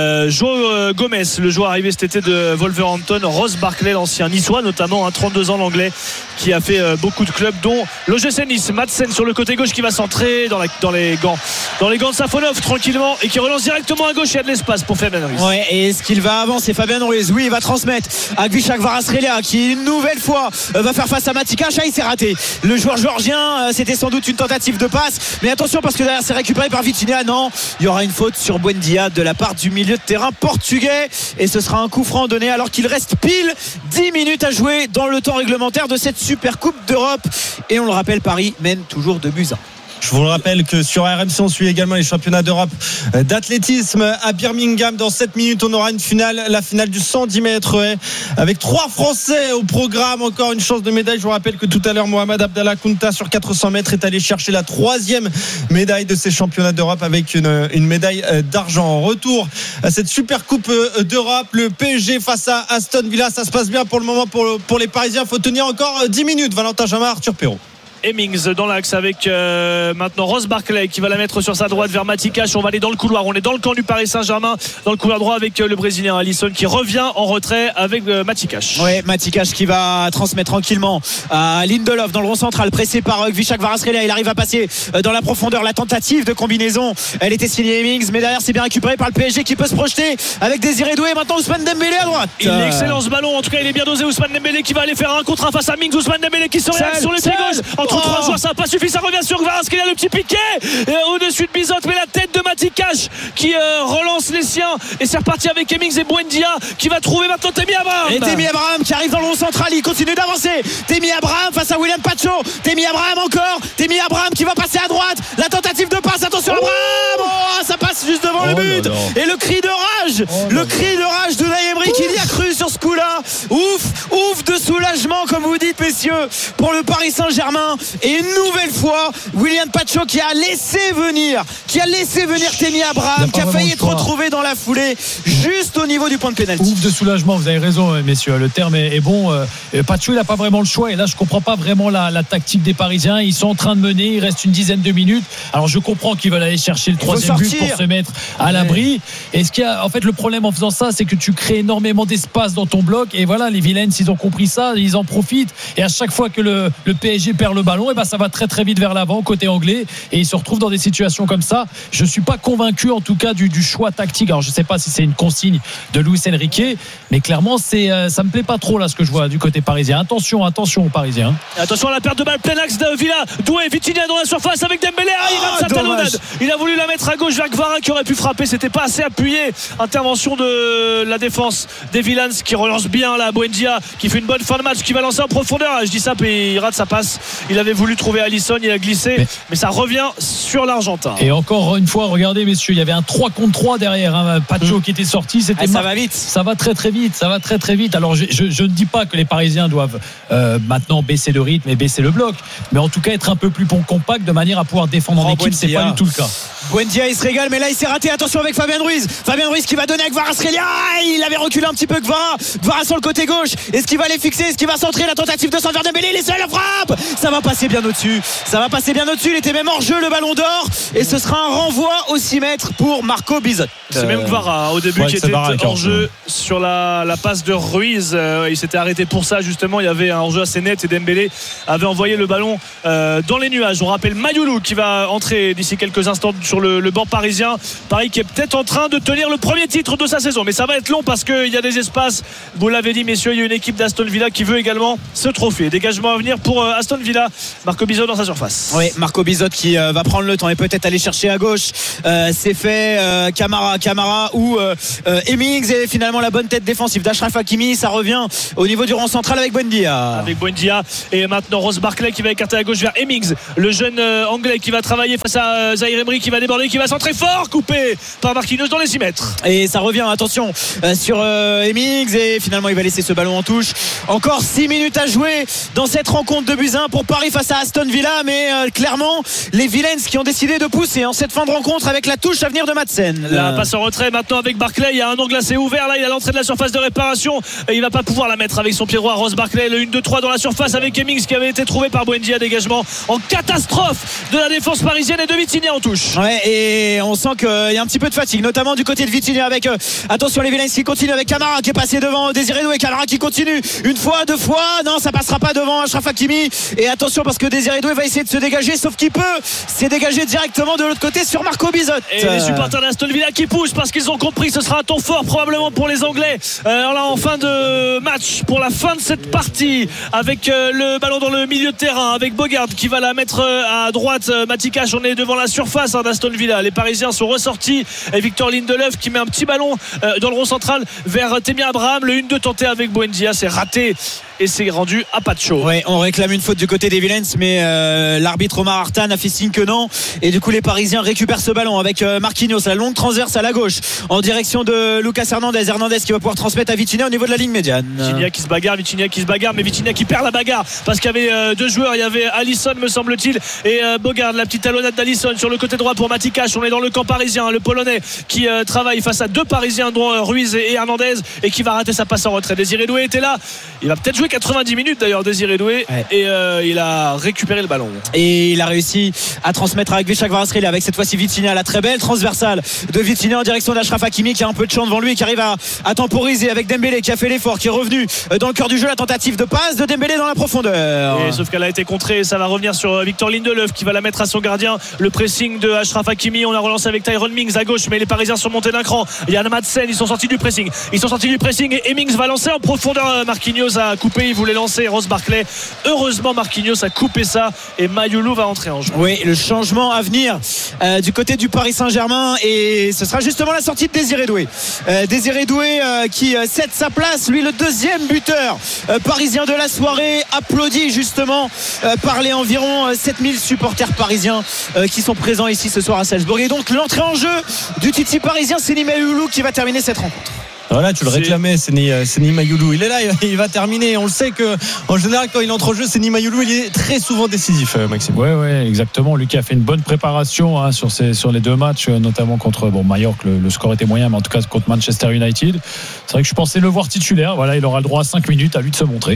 Joe Gomez, le joueur arrivé cet été de Wolverhampton. Ross Barkley, l'ancien niçois notamment, 32 ans, l'anglais, qui a fait beaucoup de clubs dont l'OGC Nice. Madsen sur le côté gauche qui va centrer dans les gants de Safonov tranquillement et qui relance directement à gauche. Il y a de l'espace pour Fabien Ruiz. Ouais, et est-ce qu'il va avancer Fabien Ruiz? Oui, il va transmettre à Gvishak Kvaratskhelia qui une nouvelle fois va faire face à Matikash. Il s'est raté. Le joueur géorgien, c'était sans doute une tentative de passe, mais attention parce que derrière c'est récupéré par Vitinha. Non, il y aura une faute sur Buendia de la part du milieu de terrain portugais, et ce sera un coup franc donné alors qu'il reste pile 10 minutes à jouer dans le temps réglementaire de cette Super Coupe d'Europe. Et on le rappelle, Paris mène toujours de buts 1. Je vous le rappelle que sur RMC on suit également les championnats d'Europe d'athlétisme à Birmingham. Dans 7 minutes on aura une finale, la finale du 110 mètres avec 3 Français au programme. Encore une chance de médaille. Je vous rappelle que tout à l'heure Mohamed Abdallah Kounta sur 400 mètres est allé chercher la 3e médaille de ces championnats d'Europe avec une médaille d'argent. En retour à cette super coupe d'Europe, le PSG face à Aston Villa. Ça se passe bien pour le moment pour les Parisiens. Il faut tenir encore 10 minutes. Valentin Jamin, Arthur Perrault. Hemmings dans l'axe avec maintenant Ross Barkley qui va la mettre sur sa droite vers Matikash. On va aller dans le couloir, on est dans le camp du Paris Saint-Germain, dans le couloir droit avec le Brésilien Alisson qui revient en retrait avec Matikash. Ouais, Matikash qui va transmettre tranquillement à Lindelof dans le rond central, pressé par Gvishak Kvaratskhelia. Il arrive à passer dans la profondeur. La tentative de combinaison, elle était signée Hemmings, mais derrière c'est bien récupéré par le PSG qui peut se projeter avec Désiré Doué. Maintenant Ousmane Dembélé à droite. Il est excellent ce ballon, en tout cas il est bien dosé. Ousmane Dembélé qui va aller faire un contre un face à Mings. Ousmane Dembélé qui se réacte sur le pied gauche entre 3 joueurs, ça n'a pas suffi, ça revient sur Kvaratskhelia, le petit piqué au-dessus de Bizot, mais la tête de Matikash qui relance les siens, et c'est reparti avec Hemmings et Buendia qui va trouver maintenant Tammy Abraham. Et Tammy Abraham qui arrive dans le rond central, il continue d'avancer. Tammy Abraham face à William Pacho. Tammy Abraham encore. Tammy Abraham qui va passer à droite. La tentative de passe, attention Abraham, ça passe juste devant le but. Et le cri de rage, le cri de rage de Unai Emery qui y a cru sur ce coup-là. Ouf de soulagement comme vous dites, messieurs, pour le Paris Saint-Germain. Et une nouvelle fois William Pacho qui a laissé venir Tammy Abraham, qui a failli être retrouvé dans la foulée juste au niveau du point de pénalty. Ouf de soulagement, vous avez raison messieurs, le terme est bon. Pacho il n'a pas vraiment le choix, et là je comprends pas vraiment la tactique des Parisiens. Ils sont en train de mener, il reste une dizaine de minutes. Alors je comprends qu'ils veulent aller chercher le 3e but pour se mettre à l'abri. Et ce en fait le problème en faisant ça, c'est que tu crées énormément d'espace dans ton bloc, et voilà, les Villains ils ont compris ça. ils en profitent. Et à chaque fois que le PSG perd le ballon, et ben ça va très très vite vers l'avant côté anglais, et ils se retrouvent dans des situations comme ça. Je suis pas convaincu en tout cas du choix tactique. Alors je sais pas si c'est une consigne de Luis Enrique, mais clairement ça me plaît pas trop là ce que je vois du côté parisien. Attention aux Parisiens. Attention à la perte de balle, plein axe de Villa. Doué, Vitinha dans la surface avec Dembélé. Il rate sa talonnade. Il a voulu la mettre à gauche vers Kvara qui aurait pu frapper. C'était pas assez appuyé. Intervention de la défense des Villans qui relance bien là. Buendia qui fait une bonne fin de match, qui va lancer en profondeur. Je dis ça, puis il rate sa passe. Il avait voulu trouver Alisson, il a glissé, mais ça revient sur l'Argentin. Et encore une fois, regardez messieurs, il y avait un 3 contre 3 derrière. Pacho qui était sorti. Ça va vite. Ça va très très vite. Alors je ne dis pas que les Parisiens doivent maintenant baisser le rythme et baisser le bloc, mais en tout cas être un peu plus compact de manière à pouvoir défendre en équipe. C'est pas du tout le cas. Buendia il se régale, mais là il s'est raté. Attention avec Fabien Ruiz qui va donner à Kvaratskhelia. Il avait reculé un petit peu Kvara sur le côté gauche. Est-ce qu'il va les fixer? Est-ce qu'il va centrer? La tentative de centre vers Dembélé, il est seul, la frappe. Ça va passer bien au-dessus. Il était même hors jeu, le ballon d'or, et ce sera un renvoi au 6 mètres pour Marco Bizot. C'est même Kvara au début qui était hors jeu sur la passe de Ruiz. Il s'était arrêté pour ça justement. Il y avait un hors jeu assez net et Dembélé avait envoyé le ballon dans les nuages. On rappelle Mayoulou qui va entrer d'ici quelques instants sur le banc parisien. Paris qui est peut-être en train de tenir le premier titre de sa saison, mais ça va être long parce qu'il y a des espaces. Vous l'avez dit messieurs, il y a une équipe d'Aston Villa qui veut également ce trophée. Dégagement à venir pour Aston Villa. Marco Bizot dans sa surface. Oui, Marco Bizot qui va prendre le temps et peut-être aller chercher à gauche. C'est fait. Camara ou Hemmings, et finalement la bonne tête défensive d'Achraf Hakimi. Ça revient au niveau du rang central avec Buendia. Et maintenant Ross Barkley qui va écarter à gauche vers Hemmings, le jeune anglais qui va travailler face à Zaïre Emery, qui va déborder, qui va centrer fort, coupé par Marquinhos dans les 6 mètres. Et ça revient, attention, sur Hemmings, et finalement il va laisser ce ballon en touche. Encore 6 minutes à jouer dans cette rencontre de Buzyn pour Paris face à Aston Villa, mais clairement les Villains qui ont décidé de pousser en cette fin de rencontre avec la touche à venir de Madsen. La passe en retrait maintenant avec Barkley. Il y a un angle assez ouvert là, il a l'entrée de la surface de réparation et il va pas pouvoir la mettre avec son pied droit. Ross Barkley, le 1-2-3 dans la surface avec Hemmings qui avait été trouvé par Buendia. Dégagement en catastrophe de la défense parisienne et de Vitinha en touche. Ouais, et on sent qu'il y a un petit peu de fatigue, notamment du côté de Vitinha avec attention les Villains qui continuent avec Camara qui est passé devant Désiré Doué. Camara qui continue une fois, 2 fois, non ça passera pas devant Achraf Hakimi, et attention parce que Désiré Doué va essayer de se dégager, sauf qu'il peut s'est dégagé directement de l'autre côté sur Marco Bizot. Et les supporters d'Aston Villa qui poussent parce qu'ils ont compris que ce sera un temps fort probablement pour les Anglais là en fin de match, pour la fin de cette partie, avec le ballon dans le milieu de terrain avec Bogard qui va la mettre à droite. Matikash, on est devant la surface d'Aston Villa. Les Parisiens sont ressortis et Victor Lindelöf qui met un petit ballon dans le rond central vers Tammy Abraham. Le 1-2 tenté avec Buendia, c'est raté et c'est rendu à Pacho. Ouais, on réclame une faute du côté des Villains, mais l'arbitre Omar Artan a fait signe que non, et du coup les Parisiens récupèrent ce ballon avec Marquinhos, la longue transverse à la gauche en direction de Lucas Hernandez qui va pouvoir transmettre à Vitinha au niveau de la ligne médiane. Vitinha qui se bagarre, mais Vitinha qui perd la bagarre parce qu'il y avait 2 joueurs. Il y avait Alisson me semble-t-il et Bogard, la petite talonnade d'Alisson sur le côté droit pour Matikash. On est dans le camp parisien, le Polonais qui travaille face à 2 Parisiens dont Ruiz et Hernandez, et qui va rater sa passe en retrait. Désiré Doué était là, il va peut-être jouer 90 minutes d'ailleurs Désiré Doué, ouais. Et il a récupéré le ballon et il a réussi à transmettre avec Visca Kvaratskhelia, avec cette fois-ci Vitinha, la très belle transversale de Vitinha en direction d'Achraf Hakimi qui a un peu de champ devant lui et qui arrive à temporiser avec Dembélé qui a fait l'effort, qui est revenu dans le cœur du jeu. La tentative de passe de Dembélé dans la profondeur, et sauf qu'elle a été contrée et ça va revenir sur Victor Lindelöf qui va la mettre à son gardien. Le pressing de Achraf Hakimi, on a relancé avec Tyrone Mings à gauche, mais les Parisiens sont montés d'un cran. Il y a Madsen, ils sont sortis du pressing et Hemmings va lancer en profondeur. Marquinhos a coupé, il voulait lancer Ross Barkley, heureusement Marquinhos a coupé ça et Mayoulou va entrer en jeu. Oui, le changement à venir du côté du Paris Saint-Germain, et ce sera justement la sortie de Désiré Doué. Désiré Doué qui cède sa place, lui le 2e buteur parisien de la soirée, applaudi justement par les environ 7000 supporters parisiens qui sont présents ici ce soir à Salzbourg. Et donc l'entrée en jeu du Titi parisien, c'est Mayoulou qui va terminer cette rencontre. Voilà, tu le réclamais, c'est Mayoulou. Il est là, il va terminer. On le sait que en général, quand il entre en jeu, c'est Mayoulou, il est très souvent décisif, Maxime. Ouais, exactement. Lui qui a fait une bonne préparation sur les 2 matchs, notamment contre Mallorca. Le score était moyen, mais en tout cas contre Manchester United. C'est vrai que je pensais le voir titulaire. Voilà, il aura le droit à 5 minutes, à lui de se montrer.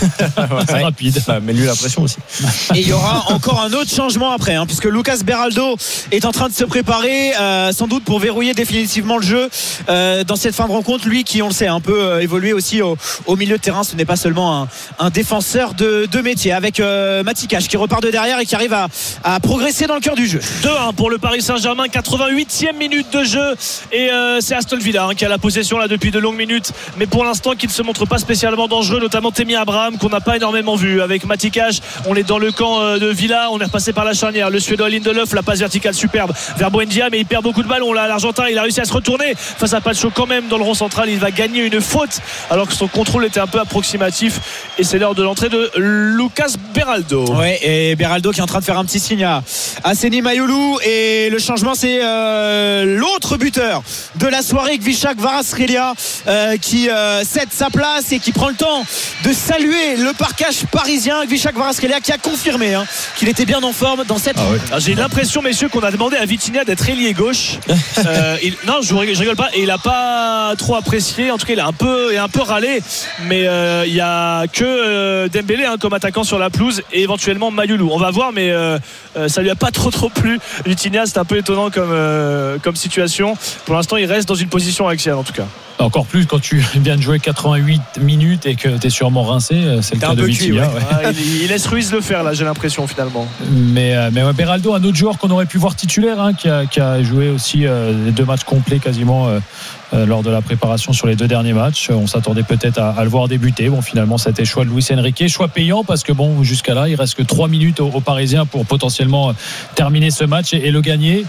C'est rapide. Mais lui la pression aussi. Et il y aura encore un autre changement après, puisque Lucas Beraldo est en train de se préparer, sans doute pour verrouiller définitivement le jeu dans cette fin de rencontre. contre, lui qui, on le sait, a un peu évolué aussi au milieu de terrain. Ce n'est pas seulement un défenseur de métier, avec Matikash qui repart de derrière et qui arrive à progresser dans le cœur du jeu. 2-1 pour le Paris Saint-Germain, 88e minute de jeu, et c'est Aston Villa qui a la possession là depuis de longues minutes, mais pour l'instant qui ne se montre pas spécialement dangereux, notamment Tammy Abraham qu'on n'a pas énormément vu. Avec Matikash, on est dans le camp de Villa, on est repassé par la charnière, le Suédois Lindelof, la passe verticale superbe vers Buendia, mais il perd beaucoup de ballons là. L'Argentin, il a réussi à se retourner face à Pacho quand même dans le rond central. Il va gagner une faute alors que son contrôle était un peu approximatif, et c'est l'heure de l'entrée de Lucas Beraldo. Ouais, et Beraldo qui est en train de faire un petit signe à Seny Mayulu, et le changement c'est l'autre buteur de la soirée, Kvichak Kvaratskhelia, qui cède sa place et qui prend le temps de saluer le parquage parisien. Kvichak Kvaratskhelia qui a confirmé qu'il était bien en forme dans cette J'ai l'impression, messieurs, qu'on a demandé à Vitinha d'être ailier gauche. Non, je rigole pas, et il a pas trop apprécié. En tout cas, il a un peu râlé, mais il y a que Dembélé comme attaquant sur la pelouse, et éventuellement Mayulu. On va voir, mais ça lui a pas trop plu. Vitinha, c'est un peu étonnant comme situation. Pour l'instant, il reste dans une position axiale en tout cas. Encore plus quand tu viens de jouer 88 minutes et que tu es sûrement rincé, c'est le cas de Vitinha. Il laisse Ruiz le faire là, j'ai l'impression finalement. Mais Beraldo, un autre joueur qu'on aurait pu voir titulaire, qui a joué aussi les 2 matchs complets quasiment lors de la préparation sur les 2 derniers matchs. On s'attendait peut-être à le voir débuter. Bon, finalement, c'était choix de Luis Enrique, choix payant, parce que bon, jusqu'à là, il reste que 3 minutes aux Parisiens pour potentiellement terminer ce match et le gagner.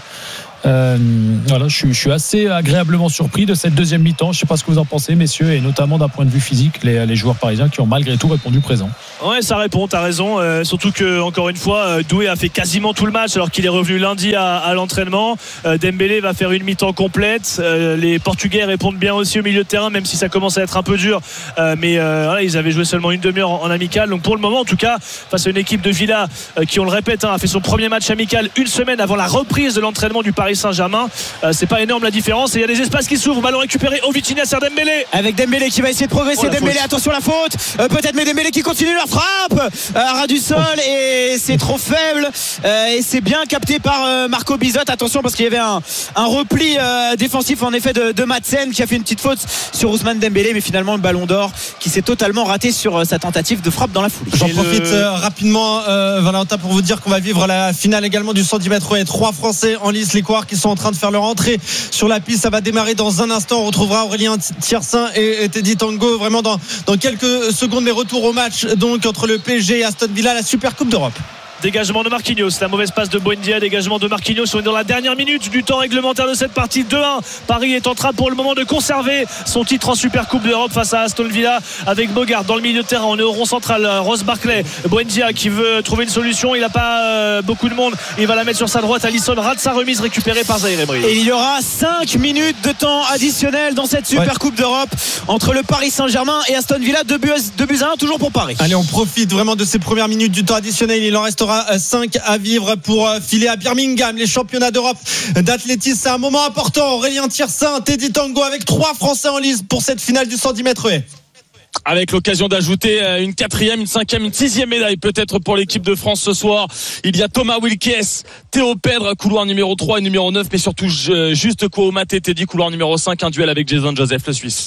Voilà, je suis assez agréablement surpris de cette deuxième mi-temps. Je ne sais pas ce que vous en pensez, messieurs, et notamment d'un point de vue physique, les joueurs parisiens qui ont malgré tout répondu présent. Ouais, ça répond, t'as raison. Surtout que, encore une fois, Doué a fait quasiment tout le match alors qu'il est revenu lundi à l'entraînement. Dembélé va faire une mi-temps complète. Les Portugais répondent bien aussi au milieu de terrain, même si ça commence à être un peu dur. Mais voilà, ils avaient joué seulement une demi-heure en amical. Donc pour le moment, en tout cas, face à une équipe de Villa qui, on le répète, a fait son premier match amical une semaine avant la reprise de l'entraînement du Paris Saint-Germain. C'est pas énorme la différence, et il y a des espaces qui s'ouvrent. Ballon récupéré au Vitinha, c'est Dembélé, avec Dembélé qui va essayer de progresser. Dembélé, attention la faute, peut-être, mais Dembélé qui continue leur frappe à ras du sol, et c'est trop faible, et c'est bien capté par Marco Bizot. Attention, parce qu'il y avait un repli défensif en effet de Madsen qui a fait une petite faute sur Ousmane Dembélé, mais finalement le ballon d'or qui s'est totalement raté sur sa tentative de frappe dans la foulée. J'en profite rapidement, Valentin, pour vous dire qu'on va vivre la finale également du 110 mètres et 3 Français en lice, les coureurs qui sont en train de faire leur entrée sur la piste. Ça va démarrer dans un instant. On retrouvera Aurélien Tiersin et Teddy Tango vraiment dans quelques secondes. Mais retour au match donc entre le PSG et Aston Villa, la Super Coupe d'Europe. Dégagement de Marquinhos, la mauvaise passe de Buendia, dégagement de Marquinhos. On est dans la dernière minute du temps réglementaire de cette partie. 2-1. Paris est en train pour le moment de conserver son titre en Super Coupe d'Europe face à Aston Villa, avec Bogart dans le milieu de terrain. On est au rond central, Ross Barkley, Buendia qui veut trouver une solution. Il n'a pas beaucoup de monde, il va la mettre sur sa droite. Alisson rate sa remise, récupérée par Zaïre Emery. Et il y aura 5 minutes de temps additionnel dans cette Super Coupe d'Europe entre le Paris Saint-Germain et Aston Villa. 2 buts à 1 toujours pour Paris. Allez, on profite vraiment de ces premières minutes du temps additionnel. Il en restera 5 à vivre pour filer à Birmingham les championnats d'Europe d'athlétisme. C'est un moment important. Aurélien Tiersin, Teddy Tango, avec 3 Français en lice pour cette finale du 110 mètres haies. Avec l'occasion d'ajouter une 4e, une 5e, une 6e médaille peut-être pour l'équipe de France ce soir. Il y a Thomas Wilkes, Théo Pedre, couloir numéro 3 et numéro 9, mais surtout Juste Kouamate, Teddy, couloir numéro 5, un duel avec Jason Joseph, le Suisse.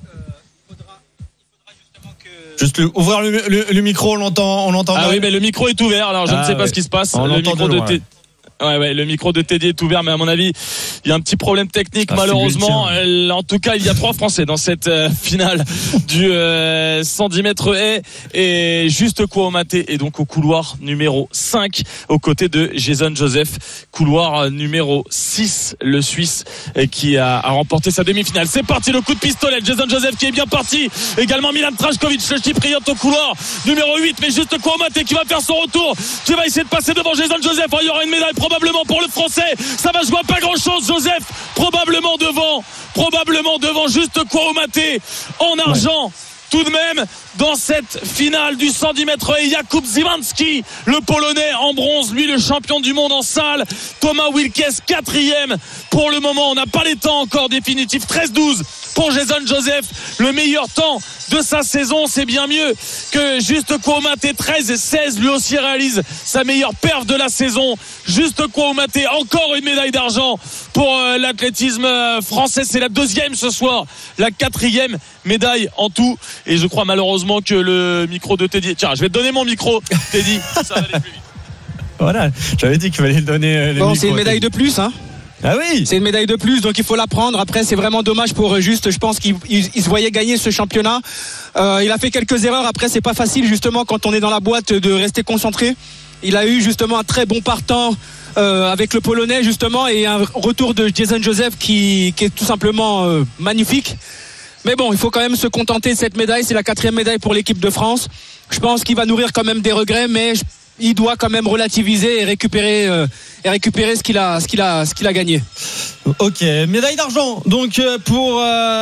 Juste ouvrir le micro, on l'entend. Ah oui, mais le micro est ouvert, alors je ne sais pas ce qui se passe. Le micro de le micro de Teddy est ouvert, mais à mon avis, il y a un petit problème technique, malheureusement. En tout cas, il y a 3 Français dans cette finale du 110 mètres haies, et Juste Kouamate est donc au couloir numéro 5 aux côtés de Jason Joseph, couloir numéro 6, le Suisse qui a remporté sa demi-finale. C'est parti, le coup de pistolet, Jason Joseph qui est bien parti, également Milan Trajkovic, le chypriote au couloir numéro 8, mais Juste Kouamate qui va faire son retour, qui va essayer de passer devant Jason Joseph. Il y aura une médaille probablement pour le Français, ça va jouer à pas grand chose. Joseph probablement devant Juste Kouamate en argent. Tout de même, dans cette finale du 110 mètres et Jakub Szymanski, le Polonais en bronze, lui le champion du monde en salle. Thomas Wilkes 4e pour le moment. On n'a pas les temps encore définitifs. 13-12 pour Jason Joseph, le meilleur temps de sa saison. C'est bien mieux que Juste Kouamate. 13-16, lui aussi réalise sa meilleure perf de la saison. Juste Kouamate, encore une médaille d'argent pour l'athlétisme français. C'est la 2e ce soir, la 4e médaille en tout. Et je crois malheureusement que le micro de Teddy, tiens, je vais te donner mon micro, Teddy, ça va aller plus vite. Voilà, j'avais dit qu'il fallait le donner. Bon, c'est une médaille de plus, hein. Ah oui, c'est une médaille de plus, donc il faut la prendre. Après, c'est vraiment dommage pour juste. Je pense qu'il se voyait gagner ce championnat. Il a fait quelques erreurs. Après, c'est pas facile justement quand on est dans la boîte de rester concentré. Il a eu justement un très bon partant avec le Polonais justement et un retour de Jason Joseph qui est tout simplement magnifique. Mais bon, il faut quand même se contenter de cette médaille. C'est la 4e médaille pour l'équipe de France. Je pense qu'il va nourrir quand même des regrets, mais il doit quand même relativiser et récupérer ce qu'il a gagné. Ok, médaille d'argent donc pour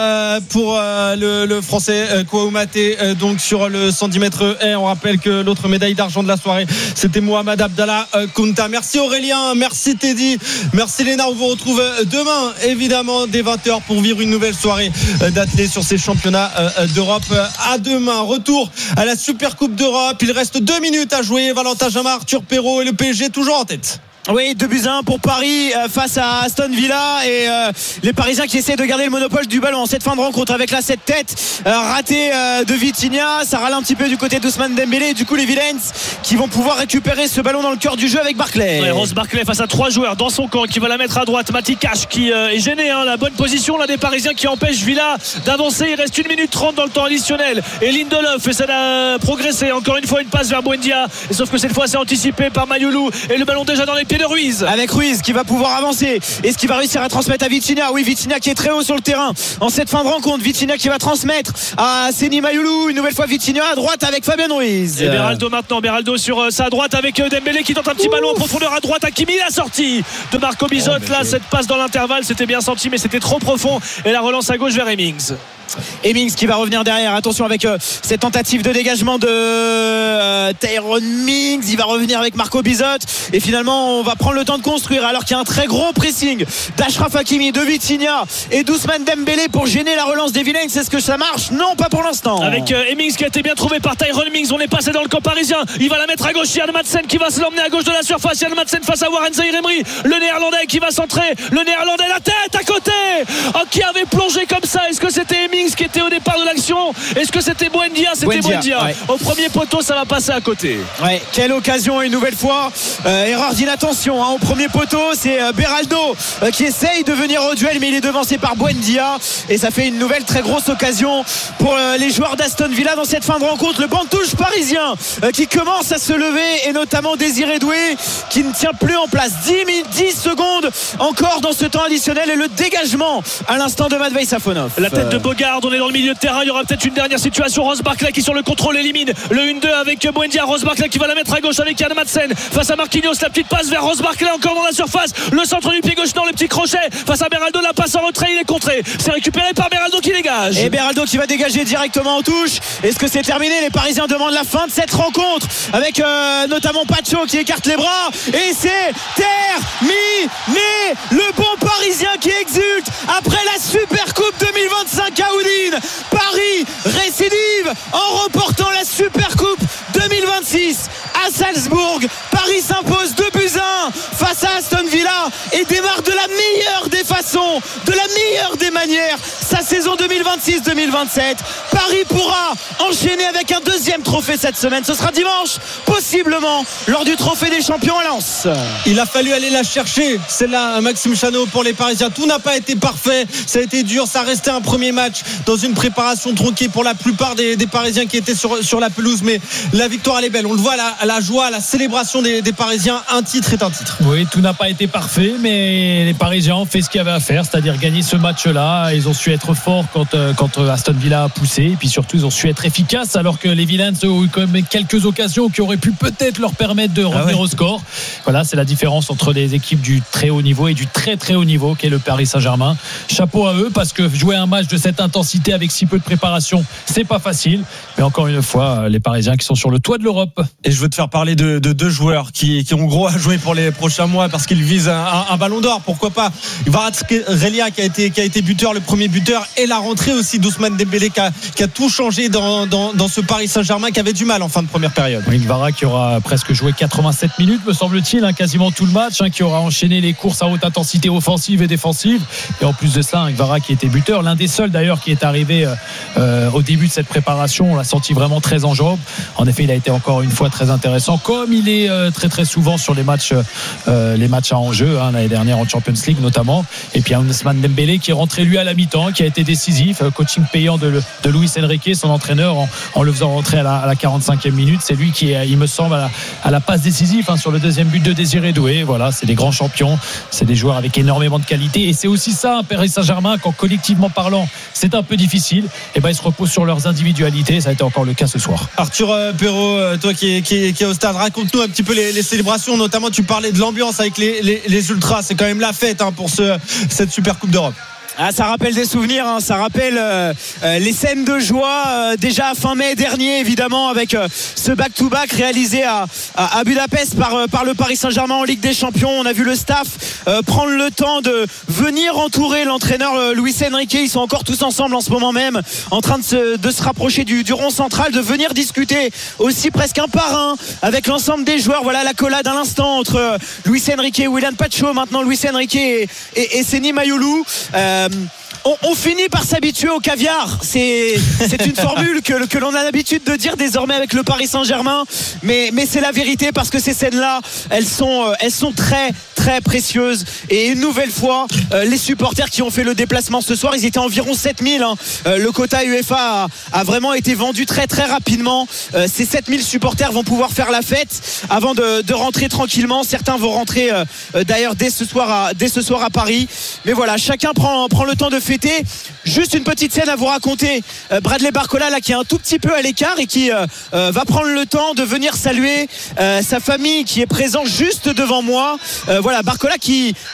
le français Kouamate donc sur le 110 mètres haies. On rappelle que l'autre médaille d'argent de la soirée c'était Mohamed Abdallah Kounta. Merci Aurélien, merci Teddy, merci Léna. On vous retrouve demain évidemment dès 20h pour vivre une nouvelle soirée d'athlée sur ces championnats d'Europe. À demain, retour à la Super Coupe d'Europe. Il reste 2 minutes à jouer. Valentin Jamin, Arthur Perrault et le PSG toujours en tête. Oui, 2-1 pour Paris face à Aston Villa et les Parisiens qui essaient de garder le monopole du ballon en cette fin de rencontre avec la 7 tête ratée de Vitinha. Ça râle un petit peu du côté d'Ousmane Dembélé et du coup les Villains qui vont pouvoir récupérer ce ballon dans le cœur du jeu avec Barclay. Ouais, Ross Barclay face à 3 joueurs dans son camp qui va la mettre à droite. Mati Cash qui est gêné, la bonne position là des Parisiens qui empêche Villa d'avancer. Il reste 1 minute 30 dans le temps additionnel et Lindelof essaie de progresser. Encore une fois une passe vers Buendia, et sauf que cette fois c'est anticipé par Mayoulou et le ballon déjà dans les pieds de Ruiz. Avec Ruiz qui va pouvoir avancer. Est-ce qu'il va réussir à transmettre à Vitinha? Oui, Vitinha qui est très haut sur le terrain en cette fin de rencontre. Vitinha qui va transmettre à Seny Mayoulou. Une nouvelle fois Vitinha à droite avec Fabien Ruiz. Et Beraldo maintenant. Beraldo sur sa droite avec Dembélé qui tente un petit ballon en profondeur à droite. Hakimi, la sortie de Marco Bizot. Là, cette passe dans l'intervalle, c'était bien senti, mais c'était trop profond. Et la relance à gauche vers Hemmings. Hemmings qui va revenir derrière. Attention avec cette tentative de dégagement de Tyrone Mings. Il va revenir avec Marco Bizot et finalement on va prendre le temps de construire alors qu'il y a un très gros pressing d'Achraf Hakimi, de Vitinha et d'Ousmane Dembélé pour gêner la relance des Villains. Est-ce que ça marche? Non, pas pour l'instant. Avec Hemmings qui a été bien trouvé par Tyrone Mings. On est passé dans le camp parisien. Il va la mettre à gauche. Yann Madsen qui va se l'emmener à gauche de la surface. Yann Madsen face à Warren Zaïre-Emery. Le néerlandais qui va centrer. Le néerlandais, la tête à côté. Qui avait plongé comme ça? Est-ce que c'était Hemmings qui était au départ de l'action? Est-ce que c'était Buendia? C'était Buendia. Ouais. Au premier poteau, ça va passer à côté. Ouais, quelle occasion une nouvelle fois. Erreur d'inattention au premier poteau. C'est Beraldo qui essaye de venir au duel, mais il est devancé par Buendia et ça fait une nouvelle très grosse occasion pour les joueurs d'Aston Villa dans cette fin de rencontre. Le banc de touche parisien qui commence à se lever et notamment Désiré Doué qui ne tient plus en place. 10 secondes encore dans ce temps additionnel et le dégagement à l'instant de Matvei Safonov. La tête de Bogard, on est dans le milieu de terrain. Il y aura peut-être une dernière situation. Ross Barclay qui sur le contrôle élimine le 1-2 avec Buendia. Ross Barclay qui va la mettre à gauche avec Yann Madsen face à Marquinhos. La petite passe vers Ross Barclay encore dans la surface. Le centre du pied gauche dans le petit crochet face à Beraldo. La passe en retrait, il est contré. C'est récupéré par Beraldo qui dégage. Et Beraldo qui va dégager directement en touche. Est-ce que c'est terminé? Les Parisiens demandent la fin de cette rencontre avec notamment Pacho qui écarte les bras. Et c'est terminé. Le bon Parisien qui exulte après la Super Coupe 2025 à Udine. Paris récidive en remportant la Super Coupe 2026 à Salzbourg. Paris s'impose 2-1 face à Aston Villa et démarre de la meilleure des façons, de la meilleure des manières sa saison 2026-2027. Paris pourra enchaîner avec un deuxième trophée cette semaine. Ce sera dimanche, possiblement lors du trophée des champions à Lens. Il a fallu aller la chercher, celle-là, Maxime Chanot, pour les Parisiens. Tout n'a pas été parfait, ça a été dur, ça restait un premier match dans une préparation tronquée pour la plupart des Parisiens qui étaient sur la pelouse, mais la victoire elle est belle. On le voit, la joie, la célébration des Parisiens. Un titre est un titre. Oui, tout n'a pas été parfait, mais les Parisiens ont fait ce qu'il y avait à faire, c'est-à-dire gagner ce match-là. Ils ont su être forts quand Aston Villa a poussé, et puis surtout ils ont su être efficaces alors que les Villains ont eu quand même quelques occasions qui auraient pu peut-être leur permettre de revenir au score. Voilà, c'est la différence entre les équipes du très haut niveau et du très très haut niveau qu'est le Paris Saint-Germain. Chapeau à eux, parce que jouer un match de cette intensité avec si peu de préparation, c'est pas facile. Mais encore une fois, les Parisiens qui sont sur le toit de l'Europe. Et je veux te faire parler de deux joueurs qui ont gros à jouer pour les prochains mois parce qu'ils visent un ballon d'or. Pourquoi pas? Kvaratskhelia qui a été buteur, le premier buteur, et la rentrée aussi d'Ousmane Dembélé qui a tout changé dans ce Paris Saint-Germain qui avait du mal en fin de première période. Oui, Kvara qui aura presque joué 87 minutes me semble-t-il, quasiment tout le match, qui aura enchaîné les courses à haute intensité offensive et défensive, et en plus de ça Kvara qui était buteur, l'un des seuls d'ailleurs qui est arrivé au début de cette préparation. On l'a senti vraiment très en jambes. En effet, il a été encore une fois très intéressant, comme il est très très souvent sur les matchs à enjeu, l'année dernière en Champions League notamment. Et puis Ousmane Dembélé qui est rentré lui à la mi-temps, qui a été décisif, coaching payant de Luis Enrique, son entraîneur, en le faisant rentrer à la 45e minute. C'est lui qui est, il me semble, à la passe décisive sur le deuxième but de Désiré Doué. Voilà, c'est des grands champions, c'est des joueurs avec énormément de qualité, et c'est aussi ça Paris Saint-Germain, quand collectivement parlant c'est un peu difficile, et ils se reposent sur leurs individualités. Ça a été encore le cas ce soir. Arthur Perrault, toi qui est au stade, raconte-nous un petit peu les célébrations, notamment tu parlais de l'ambiance avec les ultras. C'est quand même la fête pour cette Super Coupe d'Europe. Ça rappelle des souvenirs, ça rappelle les scènes de joie déjà fin mai dernier, évidemment, avec ce back-to-back réalisé à Budapest par le Paris Saint-Germain en Ligue des Champions. On a vu le staff prendre le temps de venir entourer l'entraîneur Luis Enrique. Ils sont encore tous ensemble en ce moment même, en train de se rapprocher du rond central, de venir discuter aussi presque un par un avec l'ensemble des joueurs. Voilà l'accolade à l'instant entre Luis Enrique et Willian Pacho, maintenant Luis Enrique et Seny Mayolu. On finit par s'habituer au caviar. C'est une formule que l'on a l'habitude de dire désormais avec le Paris Saint-Germain, mais c'est la vérité, parce que ces scènes-là, elles sont très très précieuses. Et une nouvelle fois, les supporters qui ont fait le déplacement ce soir, ils étaient environ 7000. Le quota UEFA a vraiment été vendu très très rapidement. Ces 7000 supporters vont pouvoir faire la fête avant de rentrer tranquillement. Certains vont rentrer d'ailleurs dès ce soir à Paris. Mais voilà, chacun prend le temps de fêter. Juste une petite scène à vous raconter. Bradley Barcola qui est un tout petit peu à l'écart et qui va prendre le temps de venir saluer sa famille qui est présente juste devant moi. Voilà, Barcola qui